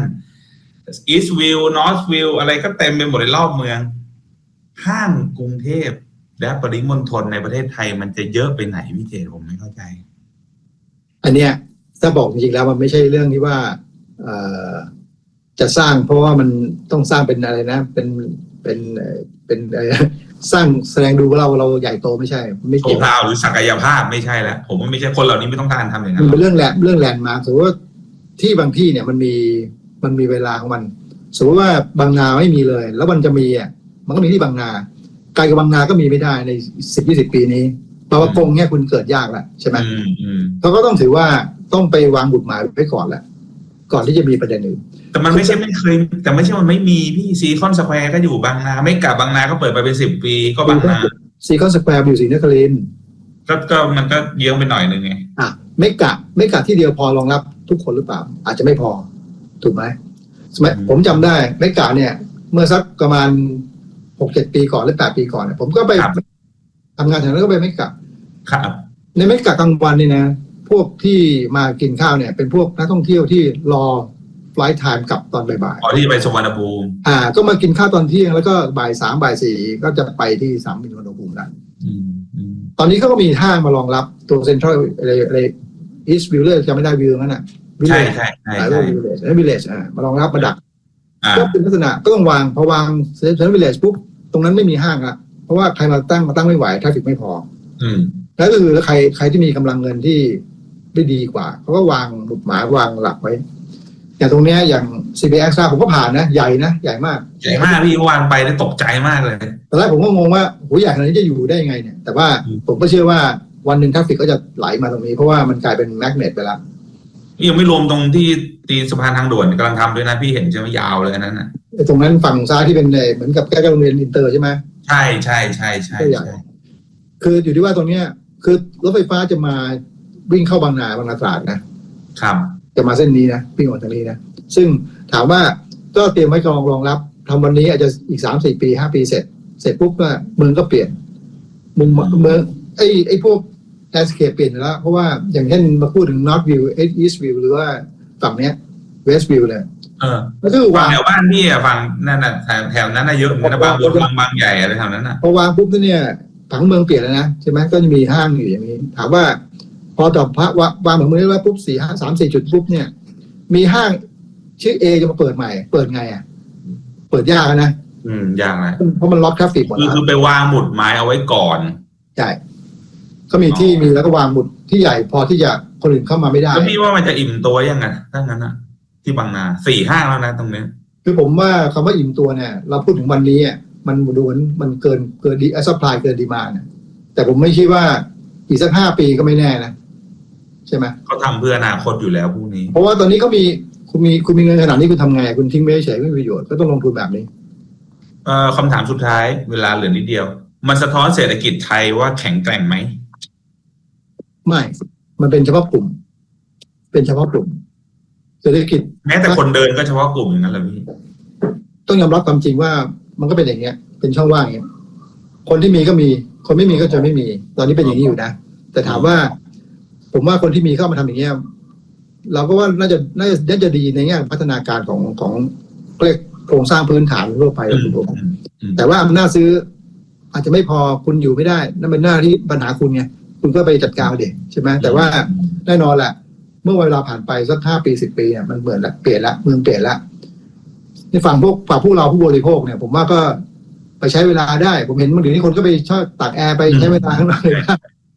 East View North View อะไรก็เต็มไปหมดในรอบเมืองห้างกรุงเทพและปริมณฑลในประเทศไทยมันจะเยอะไปไหนพี่เจผมไม่เข้าใจอันเนี้ยถ้าบอกจริงๆแล้วมันไม่ใช่เรื่องที่ว่าจะสร้างเพราะว่ามันต้องสร้างเป็นอะไรนะเป็นเป็นเป็นสร้างแสดงดูว่าเราเราใหญ่โตไม่ใช่ไม่เกี่ยวกับหรือศักยภาพไม่ใช่แล้วผมว่าไม่ใช่คนเหล่านี้ไม่ต้องการทำอย่างนั้นมันเป็นเรื่องแลนเรื่องแลนด์มาร์คสมมติว่าที่บางที่เนี่ยมันมีมันมีเวลาของมันสมมติว่าบางนาไม่มีเลยแล้วมันจะมีอ่ะมันก็มีที่บางนาไกลกับบางนาก็มีไม่ได้ในสิบยี่สิบปีนี้เพราะว่ากงเนี่ยคุณเกิดยากแล้วใช่ไหมเขาก็ต้องถือว่าต้องไปวางบุตรหมายไว้ก่อนแหละก่อนที่จะมีประเด็นอื่นแต่มันไม่ใช่ไม่เคยแต่ไม่ใช่มันไม่มีพี่ซีคอนสแควร์ก็อยู่บางนาไม่กลับบางนาก็เปิดไปเป็นสิบปีก็บางนาซีคอนสแควร์อยู่ศรีนครินทร์ก็ก็มันก็เยอะไปหน่อยนึงไงอ่ะไม่กะไม่กะที่เดียวพอรองรับทุกคนหรือเปล่าอาจจะไม่พอถูกไหมสมัยผมจำได้ไม่กะเนี่ยเมื่อสักประมาณหกเจ็ดปีก่อนหรือแปดปีก่อนเนี่ยผมก็ไปทำงานแถวนั้นก็ไปไม่กะครับในไม่กะกลางวันนี่นะพวกที่มากินข้าวเนี่ยเป็นพวกนักท่องเที่ยวที่รอไฟล์ไทม์กลับตอนบ่ายๆอ๋อที่ไปสุวรรณภูมิอ่าก็มากินข้าวตอนเที่ยงแล้วก็บ่ายสามบ่ายสี่ก็จะไปที่สนามบินสุวรรณภูมิได้ตอนนี้เขาก็มีห้างมารองรับตัวเซ็นทรัลอะไรอะไรอีสต์วิวเลอร์จะไม่ได้วิวนั่นน่ะใช่ใช่ใช่ใช่วิลเลจแล้ววิลเลจอ่ามารองรับมาดักก็เป็นลักษณะก็ต้องวางพอวางเซ็นทรัลวิลเลจปุ๊บตรงนั้นไม่มีห้างละเพราะว่าใครมาตั้งมาตั้งไม่ไหวทราฟฟิกไม่พออืมแล้วก็คือใครใครที่มีกำลังเงินที่ไม่ดีกว่าเขาก็วางบุตรหมายวางหลักไว้อย่างตรงเนี้ยอย่าง ซี พี Extra ผมก็ผ่านนะใหญ่นะใหญ่มากใหญ่มากพี่วางไปได้ตกใจมากเลยตอนแรกผมก็งงว่าโหใหญ่ขนาดนี้จะอยู่ได้ยังไงเนี่ยแต่ว่าผมก็เชื่อว่าวันหนึ่งทราฟฟิกก็จะไหลมาตรงนี้เพราะว่ามันกลายเป็นแมกเนตไปแล้วยังไม่รวมตรงที่ตีสะพานทางด่วนกำลังทำด้วยนะพี่เห็นใช่ไหมยาวเลยนั้นนะตรงนั้นฝั่งซ้ายที่เป็นเหมือนกับใกล้ๆโรงเรียนอินเตอร์ใช่ไหมใช่ใช่ใช่ใช่คืออยู่ที่ว่าตรงเนี้ยคือรถไฟฟ้าจะมาวิ่งเข้าบางนาบางนาตราดนะครับจะมาเส้นนี้นะวิ่งออกทางนี้นะซึ่งถามว่าก็เตรียมไว้รองรองรับทำวันนี้อาจจะอีกสามสี่ปีห้าปีเสร็จเสร็จปุ๊บก็เมืองก็เปลี่ยนมุมเมืองไอ้ไอ้พวกแลนด์สเคปเปลี่ยนแล้วเพราะว่าอย่างเช่นมาพูดถึง North View East View หรือว่าฝั่งเนี้ย West View เลยเออก็คือวางแถวบ้านพี่อะฝั่งนั่นน่ะแถวนั้นน่ะเยอะเหมือนกันบางบัวบางบางใหญ่อะไรแถวนั้นน่ะพอวางปุ๊บเนี่ยผังเมืองเปลี่ยนแล้วนะใช่ไหมก็จะมีห้างอยู่อย่างนี้ถามว่าพอต่อพระวางเหมือนเมื่อว่าปุ๊บสี่ห้าสามสี่จุดปุ๊บเนี่ยมีห้างชื่อ A จะมาเปิดใหม่เปิดไงอ่ะเปิดยากนะอืมยากนะเพราะมันล็อกทราฟฟิกหมดคือคือไปวางหมุดหมายเอาไว้ก่อนใช่ก็มีที่มีแล้วก็วางหมุดที่ใหญ่พอที่จะคนอื่นเข้ามาไม่ได้แล้วพี่ว่ามันจะอิ่มตัวยังไงถ้างั้นนะที่บางนาสี่ห้างแล้วนะตรงนี้คือผมว่าคำว่าอิ่มตัวเนี่ยเราพูดถึงวันนี้อ่ะมันดูเหมือนมันเกินเกินดีซัพพลายเกินดีมานด์แต่ผมไม่คิดว่าอีกสักห้าปีก็ไม่แน่นะใช่ไหมเขาทำเพื่ออนาคตอยู่แล้วพวกนี้เพราะว่าตอนนี้เขามีคุณมีคุณมีเงินขนาดนี้คุณทำไงคุณทิ้งไม่เฉยไม่มีประโยชน์ก็ต้องลงทุนแบบนี้เอ่อคำถามสุดท้ายเวลาเหลือนิดเดียวมันสะท้อนเศรษฐกิจไทยว่าแข็งแกร่งไหมไม่มันเป็นเฉพาะกลุ่มเป็นเฉพาะกลุ่มเศรษฐกิจแม้แต่คนเดินก็เฉพาะกลุ่มอย่างนั้นแหละพี่ต้องยอมรับความจริงว่ามันก็เป็นอย่างเงี้ยเป็นช่องว่างอย่างเงี้ยคนที่มีก็มีคนไม่มีก็จะไม่มีตอนนี้เป็นอย่างนี้อยู่นะแต่ถามว่าผมว่าคนที่มีเข้ามาทำอย่างเงี้ยเราก็ว่าน่าจะน่าจะน่าจะดีในแง่พัฒนาการของของเรียกโครงสร้างพื้นฐานทั่วไปครับผมแต่ว่าอำนาจซื้ออาจจะไม่พอคุณอยู่ไม่ได้นั่นเป็นหน้าที่ปัญหาคุณไงคุณก็ไปจัดการเด็กใช่ไหมแต่ว่าแน่นอนแหละเมื่อเวลาผ่านไปสักห้าปีสิบปีเนี่ยมันเหมือนละเปลี่ยนละเมืองเปลี่ยนละในฝั่งพวกฝั่งพวกเราผู้บริโภคเนี่ยผมว่าก็ไปใช้เวลาได้ผมเห็นบางทีนี่คนก็ไปชอบตากแอร์ไปใช้เวลาข้างนอกเลยนะ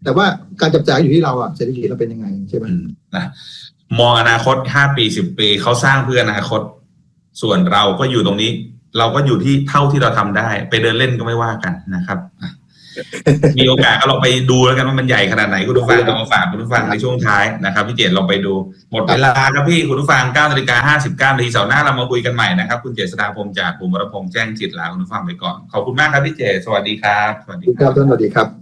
แต่ว่าการจับจ่ายอยู่ที่เราอะเศรษฐกิจเราเป็นยังไงใช่ไหมนะมองอนาคตห้าปีสิบปีเขาสร้างเพื่ออนาคตส่วนเราก็อยู่ตรงนี้เราก็อยู่ที่เท่าที่เราทำได้ไปเดินเล่นก็ไม่ว่ากันนะครับ มีโอกาสก็ลองไปดูแล้วกันว่ามันใหญ่ขนาดไหนคุณผู้ฟังเอามาฝากคุณผู้ฟังในช่วงท้ายนะครับพี่เจตลองไปดูหมดเวลาครับพี่คุณผู้ฟัง เก้านาฬิกาห้าสิบเก้านาทีเสาร์หน้าเรามาคุยกันใหม่นะครับคุณเจษฎาพรหมจากผมวรพงษ์แจ้งจิตลาคุณผู้ฟังไปก่อนขอบคุณมากครับพี่เจตสวัสดีครับสวัสดีครับสวัสดีครับ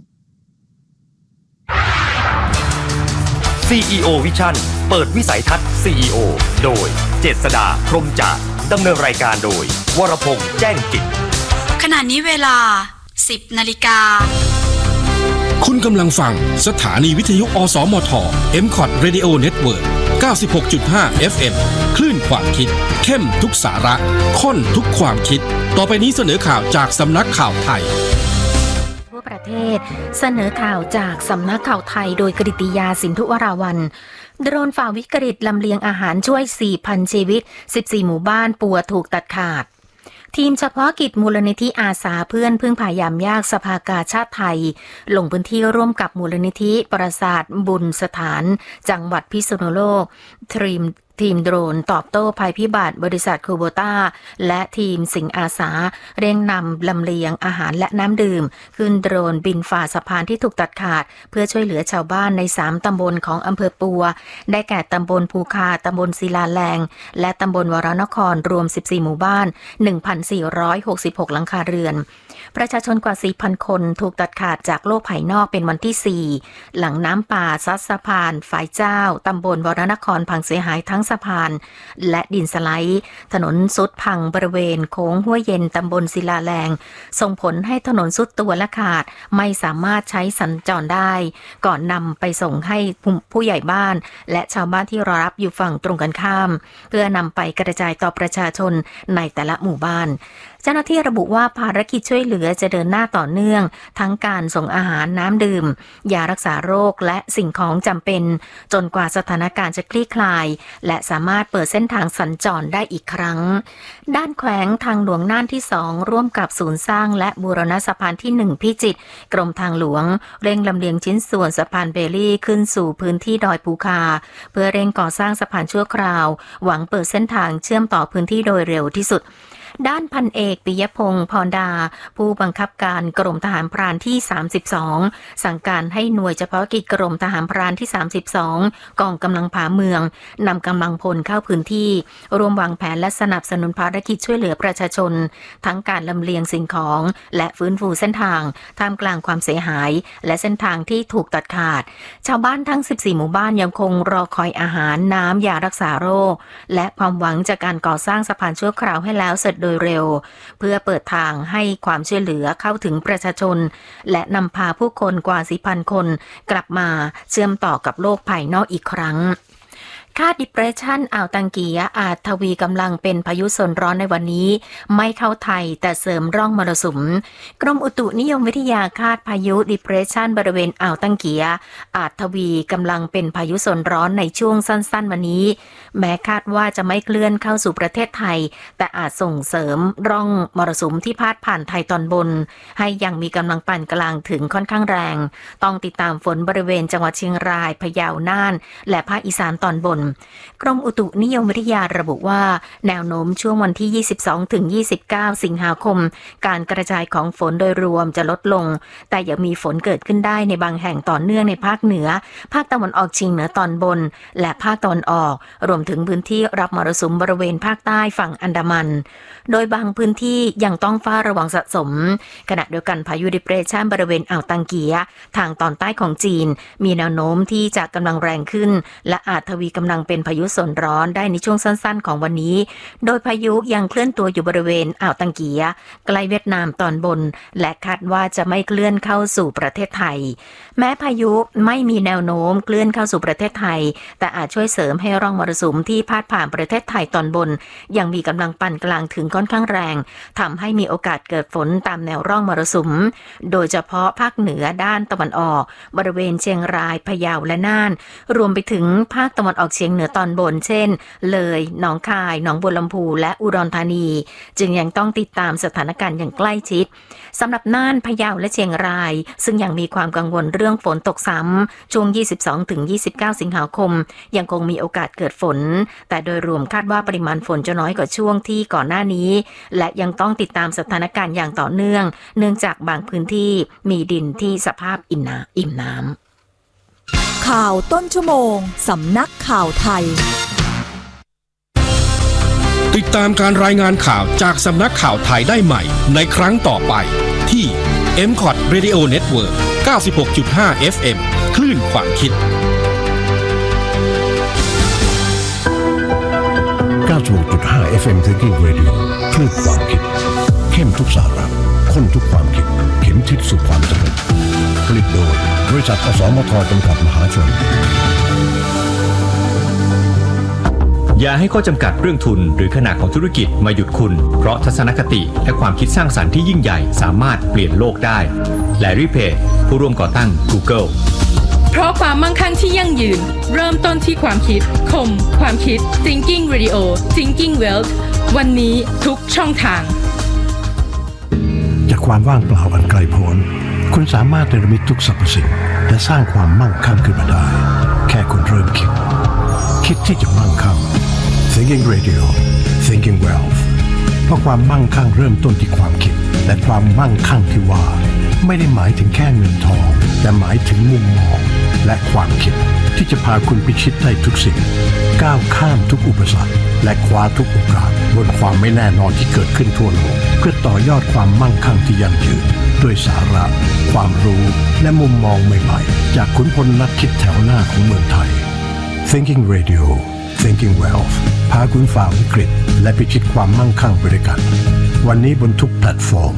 ซี อี โอ Vision เปิดวิสัยทัศน์ ซี อี โอ โดยเจษฎาพรหมจากดำเนินรายการโดยวรพงษ์แจ้งจิตขณะนี้เวลา สิบนาฬิกาคุณกำลังฟังสถานีวิทยุอสมท เอ็ม คอท Radio Network เก้าสิบหกจุดห้า เอฟ เอ็ม คลื่นความคิดเข้มทุกสาระข้นทุกความคิดต่อไปนี้เสนอข่าวจากสำนักข่าวไทยทั่วประเทศเสนอข่าวจากสำนักข่าวไทยโดยกฤติยาสินธุวราวัลย์โดรนฝ่าวิกฤตลำเลียงอาหารช่วย สี่พัน ชีวิต สิบสี่ หมู่บ้านปัวถูกตัดขาดทีมเฉพาะกิจมูลนิธิอาสาเพื่อนพึ่งพายามยากสภากาชาติไทยลงพื้นที่ร่วมกับมูลนิธิปราสาทบุญสถานจังหวัดพิษณุโลกทีมทีมโดรนตอบโต้ภัยพิบัติบริษัทคูโบต้าและทีมสิงห์อาสาเร่งนำลำเลียงอาหารและน้ำดื่มขึ้นโดรนบินฝ่าสะพานที่ถูกตัดขาดเพื่อช่วยเหลือชาวบ้านในสามตำบลของอำเภอปัวได้แก่ตำบลภูคาตำบลศิลาแรงและตำบลวรนครรวมสิบสี่หมู่บ้าน หนึ่งพันสี่ร้อยหกสิบหก หลังคาเรือนประชาชนกว่า สี่พัน คนถูกตัดขาดจากโลกภายนอกเป็นวันที่สี่หลังน้ำป่าซัดสะพานฝายเจ้าตำบลวรนครพังเสียหายทั้งสะพานและดินสไลด์ถนนสุดพังบริเวณโค้งห้วยเย็นตำบลศิลาแรงส่งผลให้ถนนสุดตัวและขาดไม่สามารถใช้สัญจรได้ก่อนนำไปส่งให้ผู้ใหญ่บ้านและชาวบ้านที่รอรับอยู่ฝั่งตรงกันข้ามเพื่อนำไปกระจายต่อประชาชนในแต่ละหมู่บ้านเจ้าหน้าที่ระบุว่าภารกิจช่วยเหลือจะเดินหน้าต่อเนื่องทั้งการส่งอาหารน้ำดื่มยารักษาโรคและสิ่งของจำเป็นจนกว่าสถานการณ์จะคลี่คลายและสามารถเปิดเส้นทางสัญจรได้อีกครั้งด้านแขวงทางหลวงน่านที่สองร่วมกับศูนย์สร้างและบูรณะสะพานที่หนึ่งพิจิตรกรมทางหลวงเร่งลำเลียงชิ้นส่วนสะพานเบลลี่ขึ้นสู่พื้นที่ดอยภูคาเพื่อเร่งก่อสร้างสะพานชั่วคราวหวังเปิดเส้นทางเชื่อมต่อพื้นที่โดยเร็วที่สุดด้านพันเอกปิยพงษ์พรดาผู้บังคับการกรมทหารพรานที่สามสิบสองสั่งการให้หน่วยเฉพาะกิจกรมทหารพรานที่สามสิบสองกองกำลังผาเมืองนำกำลังพลเข้าพื้นที่รวมวางแผนและสนับสนุนภารกิจช่วยเหลือประชาชนทั้งการลำเลียงสิ่งของและฟื้นฟูเส้นทางท่ามกลางความเสียหายและเส้นทางที่ถูกตัดขาดชาวบ้านทั้งสิบสี่หมู่บ้านยังคงรอคอยอาหารน้ำยารักษาโรคและความหวังจากการก่อสร้างสะพานชั่วคราวให้แล้วเสร็จโดยเร็วเพื่อเปิดทางให้ความช่วยเหลือเข้าถึงประชาชนและนำพาผู้คนกว่า สี่พัน คนกลับมาเชื่อมต่อกับโลกภายนอกอีกครั้งคาด Depression อ่าวตังเกียอาจทวีกำลังเป็นพายุโซนร้อนในวันนี้ไม่เข้าไทยแต่เสริมร่องมรสุมกรมอุตุนิยมวิทยาคาดพายุ Depression บริเวณอ่าวตังเกียอาจทวีกำลังเป็นพายุโซนร้อนในช่วงสั้นๆวันนี้แม้คาดว่าจะไม่เคลื่อนเข้าสู่ประเทศไทยแต่อาจส่งเสริมร่องมรสุมที่พาดผ่านไทยตอนบนให้ยังมีกำลังปานกลางถึงค่อนข้างแรงต้องติดตามฝนบริเวณจังหวัดเชียงรายพะเยาน่านและภาคอีสานตอนบนกรมอุตุนิยมวิทยาระบุว่าแนวโน้มช่วงวันที่ ยี่สิบสองถึงยี่สิบเก้า สิงหาคมการกระจายของฝนโดยรวมจะลดลงแต่ยังมีฝนเกิดขึ้นได้ในบางแห่งต่อเนื่องในภาคเหนือภาคตะวันออกเฉียงเหนือตอนบนและภาคตะวันออกรวมถึงพื้นที่รับมรสุมบริเวณภาคใต้ฝั่งอันดามันโดยบางพื้นที่ยังต้องเฝ้าระวังสะสมขณะเดียวกันพายุ Depression บริเวณอ่าวตังเกียทางตอนใต้ของจีนมีแนวโน้มที่จะกำลังแรงขึ้นและอาจทวีกำลังเป็นพายุโซนร้อนได้ในช่วงสั้นๆของวันนี้โดยพายุยังเคลื่อนตัวอยู่บริเวณอ่าวตังเกียใกล้เวียดนามตอนบนและคาดว่าจะไม่เคลื่อนเข้าสู่ประเทศไทยแม้พายุไม่มีแนวโน้มเคลื่อนเข้าสู่ประเทศไทยแต่อาจช่วยเสริมให้ร่องมรสุมที่พาดผ่านประเทศไทยตอนบนยังมีกำลังปานกลางถึงค่อนข้างแรงทำให้มีโอกาสเกิดฝนตามแนวร่องมรสุมโดยเฉพาะภาคเหนือด้านตะวันออกบริเวณเชียงรายพะเยาและน่านรวมไปถึงภาคตะวันออกเฉียงฉียงเหนือตอนบนเช่นเลยหนองคายหนองบัวลำพูและอุดรธานีจึงยังต้องติดตามสถานการณ์อย่างใกล้ชิดสำหรับน่านพะเยาและเชียงรายซึ่งยังมีความกังวลเรื่องฝนตกซ้ำช่วง ยี่สิบสองถึงยี่สิบเก้า สิงหาคมยังคงมีโอกาสเกิดฝนแต่โดยรวมคาดว่าปริมาณฝนจะน้อยกว่าช่วงที่ก่อนหน้านี้และยังต้องติดตามสถานการณ์อย่างต่อเนื่องเนื่องจากบางพื้นที่มีดินที่สภาพอิ่มน้ำอิ่มน้ำข่าวต้นชั่วโมงสำนักข่าวไทยติดตามการรายงานข่าวจากสำนักข่าวไทยได้ใหม่ในครั้งต่อไปที่ เอ็ม คอท Radio Network เก้าสิบหกจุดห้า เอฟ เอ็ม คลื่นความคิดเก้าสิบหกจุดห้า เอฟ เอ็ม Thinking Radio คลื่นความคิดเข้มทุกสาระข้นทุกความคิดเข็มทิศสู่ความสำเร็จผลิตโดยบริษัทอสมทจำกัดมหาชนอย่าให้ข้อจำกัดเรื่องทุนหรือขนาดของธุรกิจมาหยุดคุณเพราะทัศนคติและความคิดสร้างสรรค์ที่ยิ่งใหญ่สามารถเปลี่ยนโลกได้แลรี่เพจผู้ร่วมก่อตั้ง Google เพราะความมั่งคั่งที่ยั่งยืนเริ่มต้นที่ความคิดคมความคิด Thinking Radio Thinking Wealth วันนี้ทุกช่องทางจากความว่างเปล่าอันไกลโพ้นคุณสามารถเนรมิตทุกสรรพสิ่งและสร้างความมั่งคั่งขึ้นมาได้แค่คุณเริ่มคิดคิดที่จะมั่งคั่ง Thinking Radio Thinking Wealth เพราะความมั่งคั่งเริ่มต้นที่ความคิดและความมั่งคั่งที่ว่าไม่ได้หมายถึงแค่เงินทองแต่หมายถึงมุมมองและความคิดที่จะพาคุณพิชิตได้ทุกสิ่งก้าวข้ามทุกอุปสรรคและคว้าทุกโอกาสบนความไม่แน่นอนที่เกิดขึ้นทั่วโลกเพื่อต่อยอดความมั่งคั่งที่ยั่งยืนด้วยสาระความรู้และมุมมองใหม่ๆจากขุนพลนักคิดแถวหน้าของเมืองไทย Thinking Radio Thinking Wealth พาคุณฝ่าวิกฤตและพิชิตความมั่งคั่งไปด้วยกันวันนี้บนทุกแพลตฟอร์ม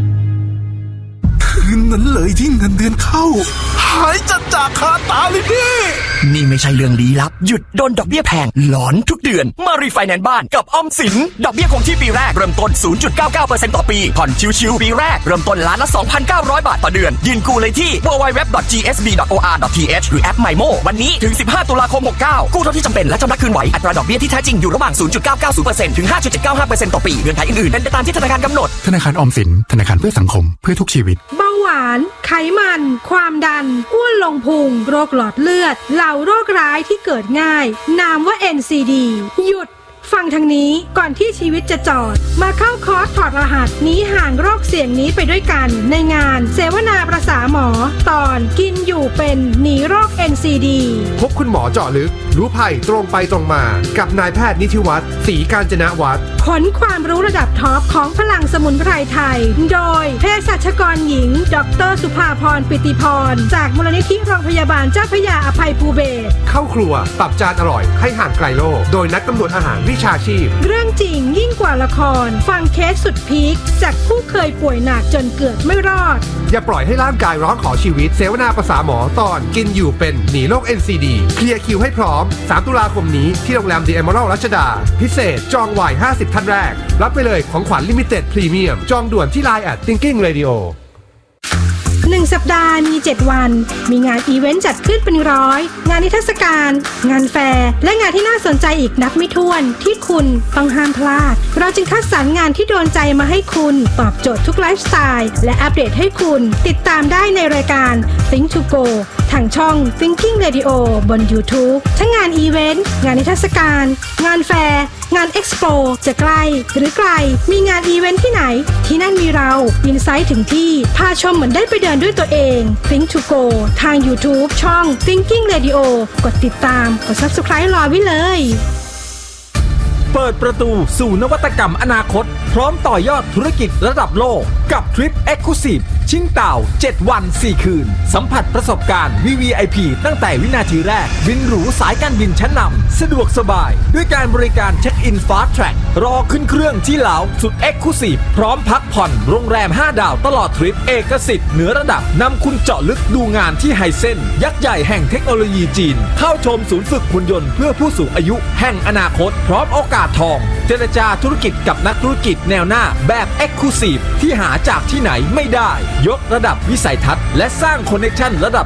คืนนั้นเลยที่เงินเดือนเข้าหายจัดจากคาตาเลยพี่นี่ไม่ใช่เรื่องลี้ลับหยุดโดนดอกเบี้ยแพงหลอนทุกเดือนมารีไฟแนนซ์บ้านกับออมสินดอกเบี้ยคงที่ปีแรกเริ่มต้น ศูนย์จุดเก้าเก้าเปอร์เซ็นต์ ต่อปีผ่อนชิวๆปีแรกเริ่มต้นล้านละ สองพันเก้าร้อย บาทต่อเดือนยื่นกู้เลยที่ ดับเบิลยู ดับเบิลยู ดับเบิลยู ดอท จี เอส บี ดอท โอ อาร์ ดอท ที เอช หรือแอป ไมโม วันนี้ถึงสิบห้าตุลาคมหกเก้ากู้เท่าที่จำเป็นและชำระคืนไหวอัตราดอกเบี้ยที่แท้จริงอยู่ระหว่าง ศูนย์จุดเก้าเก้าศูนย์เปอร์เซ็นต์ ถึง ห้าจุดเจ็ดเก้าห้าเปอร์เซ็นต์ ต่อปีเงื่อนไขอื่นๆเป็นไปตามที่ธนาคารกำหนดธนาคารออมสินธนาคารเพื่อสังคมเพื่อทุกชีวิตเบาหวานไขมันความดันอ้วนลงพุงโรคหลอดเลือดเหล่าโรคร้ายที่เกิดง่ายนามว่า เอ็น ซี ดี หยุดฟังทางนี้ก่อนที่ชีวิตจะจอดมาเข้าคอร์สถอดรหัสหนีห่างโรคเสี่ยงนี้ไปด้วยกันในงานเสวนาประสาหมอตอนกินอยู่เป็นหนีโรค เอ็น ซี ดีพบคุณหมอเจาะลึกรู้ภัยตรงไปตรงมากับนายแพทย์นิธิวัฒน์ศรีกาญจนวัฒน์ขนความรู้ระดับท็อปของพลังสมุนไพรไทยโดยเภสัชกรหญิงดร.สุภาพรปิติพรจากมูลนิธิโรงพยาบาลเจ้าพระยาอภัยภูเบศรเข้าครัวปรับจานอร่อยให้ห่างไกลโรคโดยนักกำหนดอาหารวิชาชีพเรื่องจริงยิ่งกว่าละครฟังเคสสุดพีคจากผู้เคยป่วยหนักจนเกือบไม่รอดอย่าปล่อยให้ร่างกายร้องขอชีวิตเสวนาประสาหมอตอนกินอยู่เป็นหนีโรค เอ็น ซี ดี เคลียร์คิวให้พร้อมสามตุลาคมนี้ที่โรงแรม The Emerald รัชดาพิเศษจองไวห้าสิบท่านแรกรับไปเลยของขวัญลิมิเต็ดพรีเมียมจองด่วนที่ ไลน์ แอท Thinking Radio หนึ่งสัปดาห์มีเจ็ดวันมีงานอีเวนต์จัดขึ้นเป็นร้อยงานนิทรรศการงานแฟร์และงานที่น่าสนใจอีกนับไม่ถ้วนที่คุณต้องห้ามพลาดเราจึงคัดสรรงานที่โดนใจมาให้คุณตอบโจทย์ทุกไลฟ์สไตล์และอัปเดตให้คุณติดตามได้ในรายการ Think to Go ทางช่อง Thinking Radio บน YouTube ทั้งงานอีเวนต์งานนิทรรศการงานแฟร์งานเอ็กซ์โปจะใกล้หรือไกลมีงานอีเวนต์ที่ไหนที่นั่นมีเราอินไซต์ถึงที่พาชมเหมือนได้ไปเดินด้วยตัวเอง Think to Go ทาง YouTube ช่อง Thinking Radio กดติดตามกด Subscribe รอไว้เลยเปิดประตูสู่นวัตกรรมอนาคตพร้อมต่อยอดธุรกิจระดับโลกกับทริป Exclusive ชิงเต่าเจ็ดวันสี่คืนสัมผัสประสบการณ์ วี วี ไอ พี ตั้งแต่วินาทีแรกบินหรูสายการบินชั้นนำสะดวกสบายด้วยการบริการเช็คอิน Fast Track รอขึ้นเครื่องที่ลาวสุด Exclusive พร้อมพักผ่อนโรงแรมห้าดาวตลอดทริปเอกสิทธิ์เหนือระดับนำคุณเจาะลึกดูงานที่ไฮเซ็นยักษ์ใหญ่แห่งเทคโนโลยีจีนเข้าชมศูนย์ฝึกหุ่นยนต์เพื่อผู้สูงอายุแห่งอนาคตพร้อมโอกาสทองเจรจาธุรกิจกับนักธุรกิจแนวหน้าแบบ Exclusive ที่หาจากที่ไหนไม่ได้ยกระดับวิสัยทัศน์และสร้างคอนเนคชั่นระดับท็อป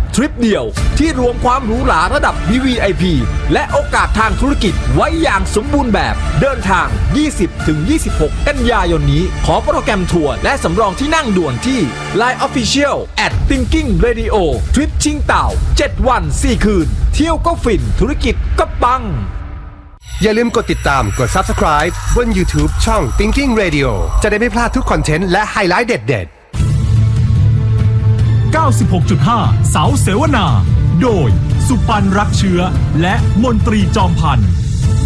ทริปเดียวที่รวมความหรูหราระดับ วี วี ไอ พี และโอกาสทางธุรกิจไว้อย่างสมบูรณ์แบบเดินทาง ยี่สิบถึงยี่สิบหก กันยายนนี้ขอโปรแกรมทัวร์และสำรองที่นั่งด่วนที่ ไลน์ Official at thinking radio ทริปชิงเต่าเจ็ดวันสี่คืนเที่ยวก็ฟินธุรกิจก็ปังอย่าลืมกดติดตามกด Subscribe บน YouTube ช่อง Thinking Radio จะได้ไม่พลาดทุกคอนเทนต์และไฮไลท์เด็ดๆเก้าสิบหกจุดห้า เสาเสวนาโดยสุปันรักเชื้อและมนตรีจอมพันธ์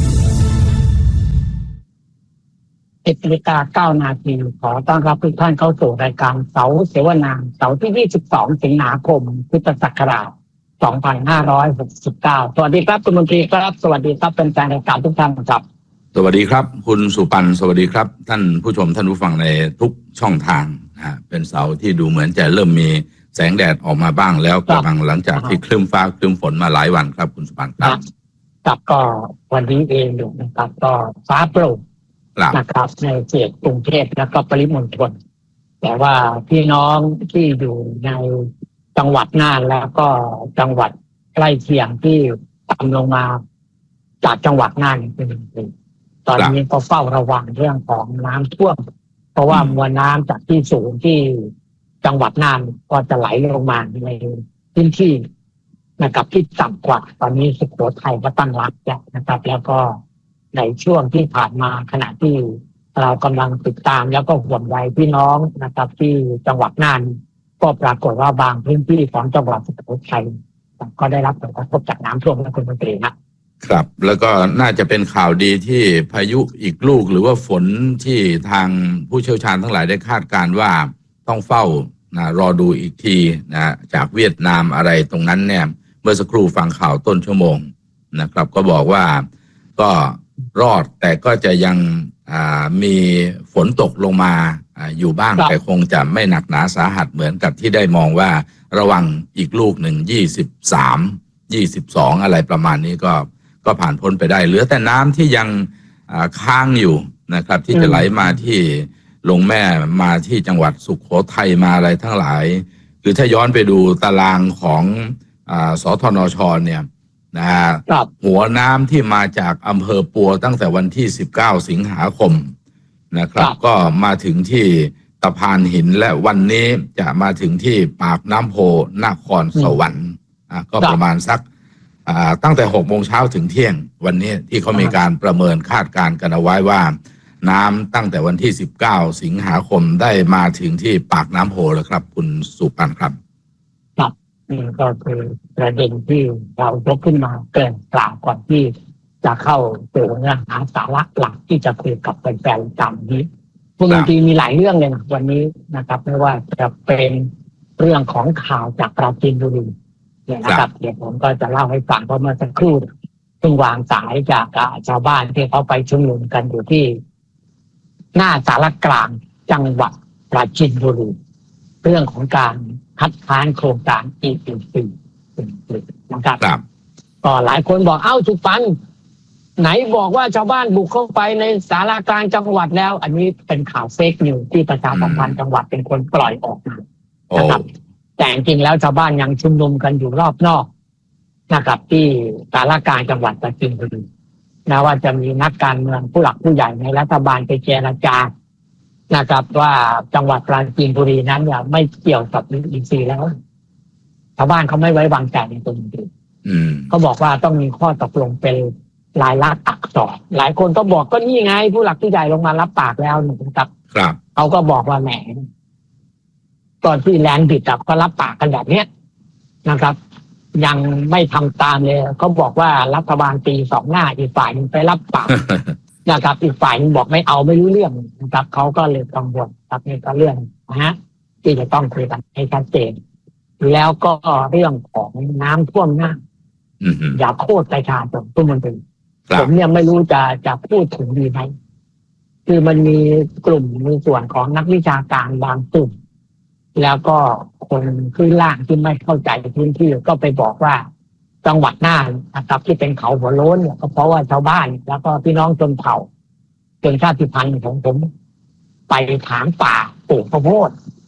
สิบนาฬิกาเก้านาทีขอต้อนรับทุกท่านเข้าสู่รายการเสาเสวนาเสาร์ที่ยี่สิบสองสิงหาคมพุทธศักราชสองพันห้าร้อยหกสิบเก้าสวัสดีครับคุณมนตรีครับสวัสดีครับเป็นแฟนรายการทุกท่านครับสวัสดีครับคุณสุปันสวัสดีครับท่านผู้ชมท่านผู้ฟังในทุกช่องทางนะเป็นเสาร์ที่ดูเหมือนจะเริ่มมีแสงแดดออกมาบ้างแล้วกำลังหลังจากที่ครึ้มฟ้าครึ้มฝนมาหลายวันครับคุณสุปันครับครับก็วันนี้เองอยู่นะครับก็ฟ้าโปร่งนะครับในเขตกรุงเทพแล้วก็ปริมณฑลแต่ว่าพี่น้องที่อยู่ในจังหวัดน่านแล้วก็จังหวัดใกล้เคียงที่ตามลงมาจากจังหวัดน่านเป็นตอนนี้ก็เฝ้าระวังเรื่องของน้ำท่วมเพราะว่ามวลน้ำจากที่สูงที่จังหวัดน่านก็จะไหลลงมาในพื้นที่นะครับที่ต่ำกว่าตอนนี้สุโขทัยก็ตั้งรับแล้วนะครับแล้วก็ในช่วงที่ผ่านมาขณะที่เรากำลังติดตามแล้วก็ห่วงใยพี่น้องนะครับที่จังหวัดน่านก็ปรากฏว่าบางพื้นที่ของจังหวัดสุโขทัยก็ได้รับผลกระทบจากน้ำท่วมนะคุณมนตรีนะครับแล้วก็น่าจะเป็นข่าวดีที่พายุอีกลูกหรือว่าฝนที่ทางผู้เชี่ยวชาญทั้งหลายได้คาดการณ์ว่าต้องเฝ้านะรอดูอีกทีนะจากเวียดนามอะไรตรงนั้นเนี่ยเมื่อสักครู่ฟังข่าวต้นชั่วโมงนะครับก็บอกว่าก็รอดแต่ก็จะยังมีฝนตกลงมาอยู่บ้างแต่คงจะไม่หนักหนาสาหัสเหมือนกับที่ได้มองว่าระวังอีกลูกหนึ่งยี่สิบสาม ยี่สิบสองอะไรประมาณนี้ก็ก็ผ่านพ้นไปได้เหลือแต่น้ำที่ยังค้างอยู่นะครับที่จะไหลมาที่ลงแม่มาที่จังหวัดสุโขทัยมาอะไรทั้งหลายคือถ้าย้อนไปดูตารางของสธนช.เนี่ยนะฮะหัวน้ำที่มาจากอำเภอปัวตั้งแต่วันที่สิบเก้าสิงหาคมนะครับก็มาถึงที่ตะพานหินและวันนี้จะมาถึงที่ปากน้ำโพนครสวรรค์ก็ประมาณสักตั้งแต่หกโมงเช้าถึงเที่ยงวันนี้ที่เขามีการประเมินคาดการณ์กันเอาไว้ว่าน้ำตั้งแต่วันที่สิบเก้าสิงหาคมได้มาถึงที่ปากน้ำโพแล้วครับคุณสุปันครับครับนี่ก็คือประเด็นที่เรายกขึ้นมาเกินกล่าวก่อนที่จะเข้าสู่เนื้อหาสาระหลักที่จะคุยกับแฟนๆจำนี้คุณมนตรีมีหลายเรื่องเลยนะวันนี้นะครับไม่ว่าจะเป็นเรื่องของข่าวจากปราจีนบุรีเนี่ยนะครับเดี๋ยวผมก็จะเล่าให้ฟังเพราะเมื่อสักครู่เพิ่งวางสายจากชาวบ้านที่เขาไปชุมนุมกันอยู่ที่หน้าศาลกลางจังหวัดปราจีนบุรีเรื่องของการคัดค้านโครงการ อี พี ซี นะครับก็หลายคนบอกเอ้าสุปันไหนบอกว่าชาวบ้านบุกเข้าไปในศาลากลางจังหวัดแล้วอันนี้เป็นข่าวเฟกนิวส์ที่ประชาสัมพันธ์จังหวัดเป็นคนปล่อยออกมานะครับแต่จริงแล้วชาวบ้านยังชุมนุมกันอยู่รอบนอกนะครับที่ศาลากลางจังหวัดปราจีนบุรีนะว่าจะมีนักการเมืองผู้หลักผู้ใหญ่ในรัฐบาลไปเจรจานะครับว่าจังหวัดปราจีนบุรีนั้นเนี่ยไม่เกี่ยวกับ อี พี ซี แล้วชาวบ้านเขาไม่ไว้วางใจในตัวนี้เขาบอกว่าต้องมีข้อตกลงเป็นลายลักษณ์อักษรหลายคนก็บอกก็นี่ไงผู้หลักผู้ใหญ่ลงมารับปากแล้วนะครับครับเขาก็บอกว่าแหมตอนที่แลนด์บิดก็รับปากกันแบบเนี้ยนะครับยังไม่ทำตามเลยเขาบอกว่ารัฐบาลตีสองหน้าอีกฝ่ายนึงไปรับปาก นะครับอีกฝ่ายนึงบอกไม่เอาไม่รู้เรื่องนะครับเขาก็เลยกังวลครับนี่ก็เรื่องนะฮะที่จะต้องคุยกันให้ชัดเจนแล้วก็เรื่องของน้ำท่วมหน้าอย่าโคตรประชาชนทุกคนเป็นผมเนี่ยไม่รู้จะจะพูดถึงดีไหมคือมันมีกลุ่มมีส่วนของนักวิชาการบางกลุ่มแล้วก็คนขึ้นล่างที่ไม่เข้าใจพื้นที่ก็ไปบอกว่าจังหวัดน่านนะครับที่เป็นเขาหัวโล้นเนี่ยก็เพราะว่าชาวบ้านแล้วก็พี่น้องชนเผ่าชนชาติพันธุ์ของผมไปถางป่าปลูกข้าวโพด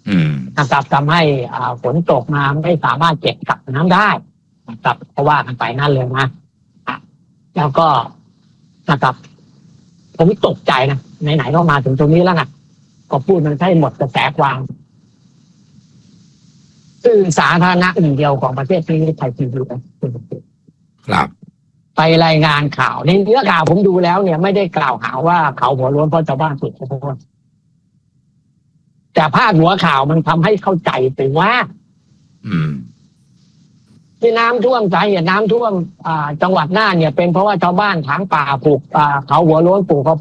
นะครับทำให้ฝนตกมาไม่สามารถเก็บกักน้ำได้นะครับเพราะว่ากันไปนั่นเลยนะแล้วก็นะครับผมตกใจนะไหนๆก็มาถึงตรงนี้แล้วนะก็พูดมันให้หมดกระแสความสื่อสาธารณะหนึ่งเดียวของประเทศนี้ไทยทีวีครับไปรายงานข่าวในเนื้อข่าวผมดูแล้วเนี่ยไม่ได้กล่าวหาว่าเขาหัวโล้นเพราะชาวบ้านสุดขอโทษแต่พาดหัวข่าวมันทำให้เข้าใจไปว่าที่น้ำท่วมสาเหตุน้ำท่วมจังหวัดน่านเนี่ยเป็นเพราะว่าชาวบ้านถางป่าปลูกเขาหัวโล้นปลูกข้าว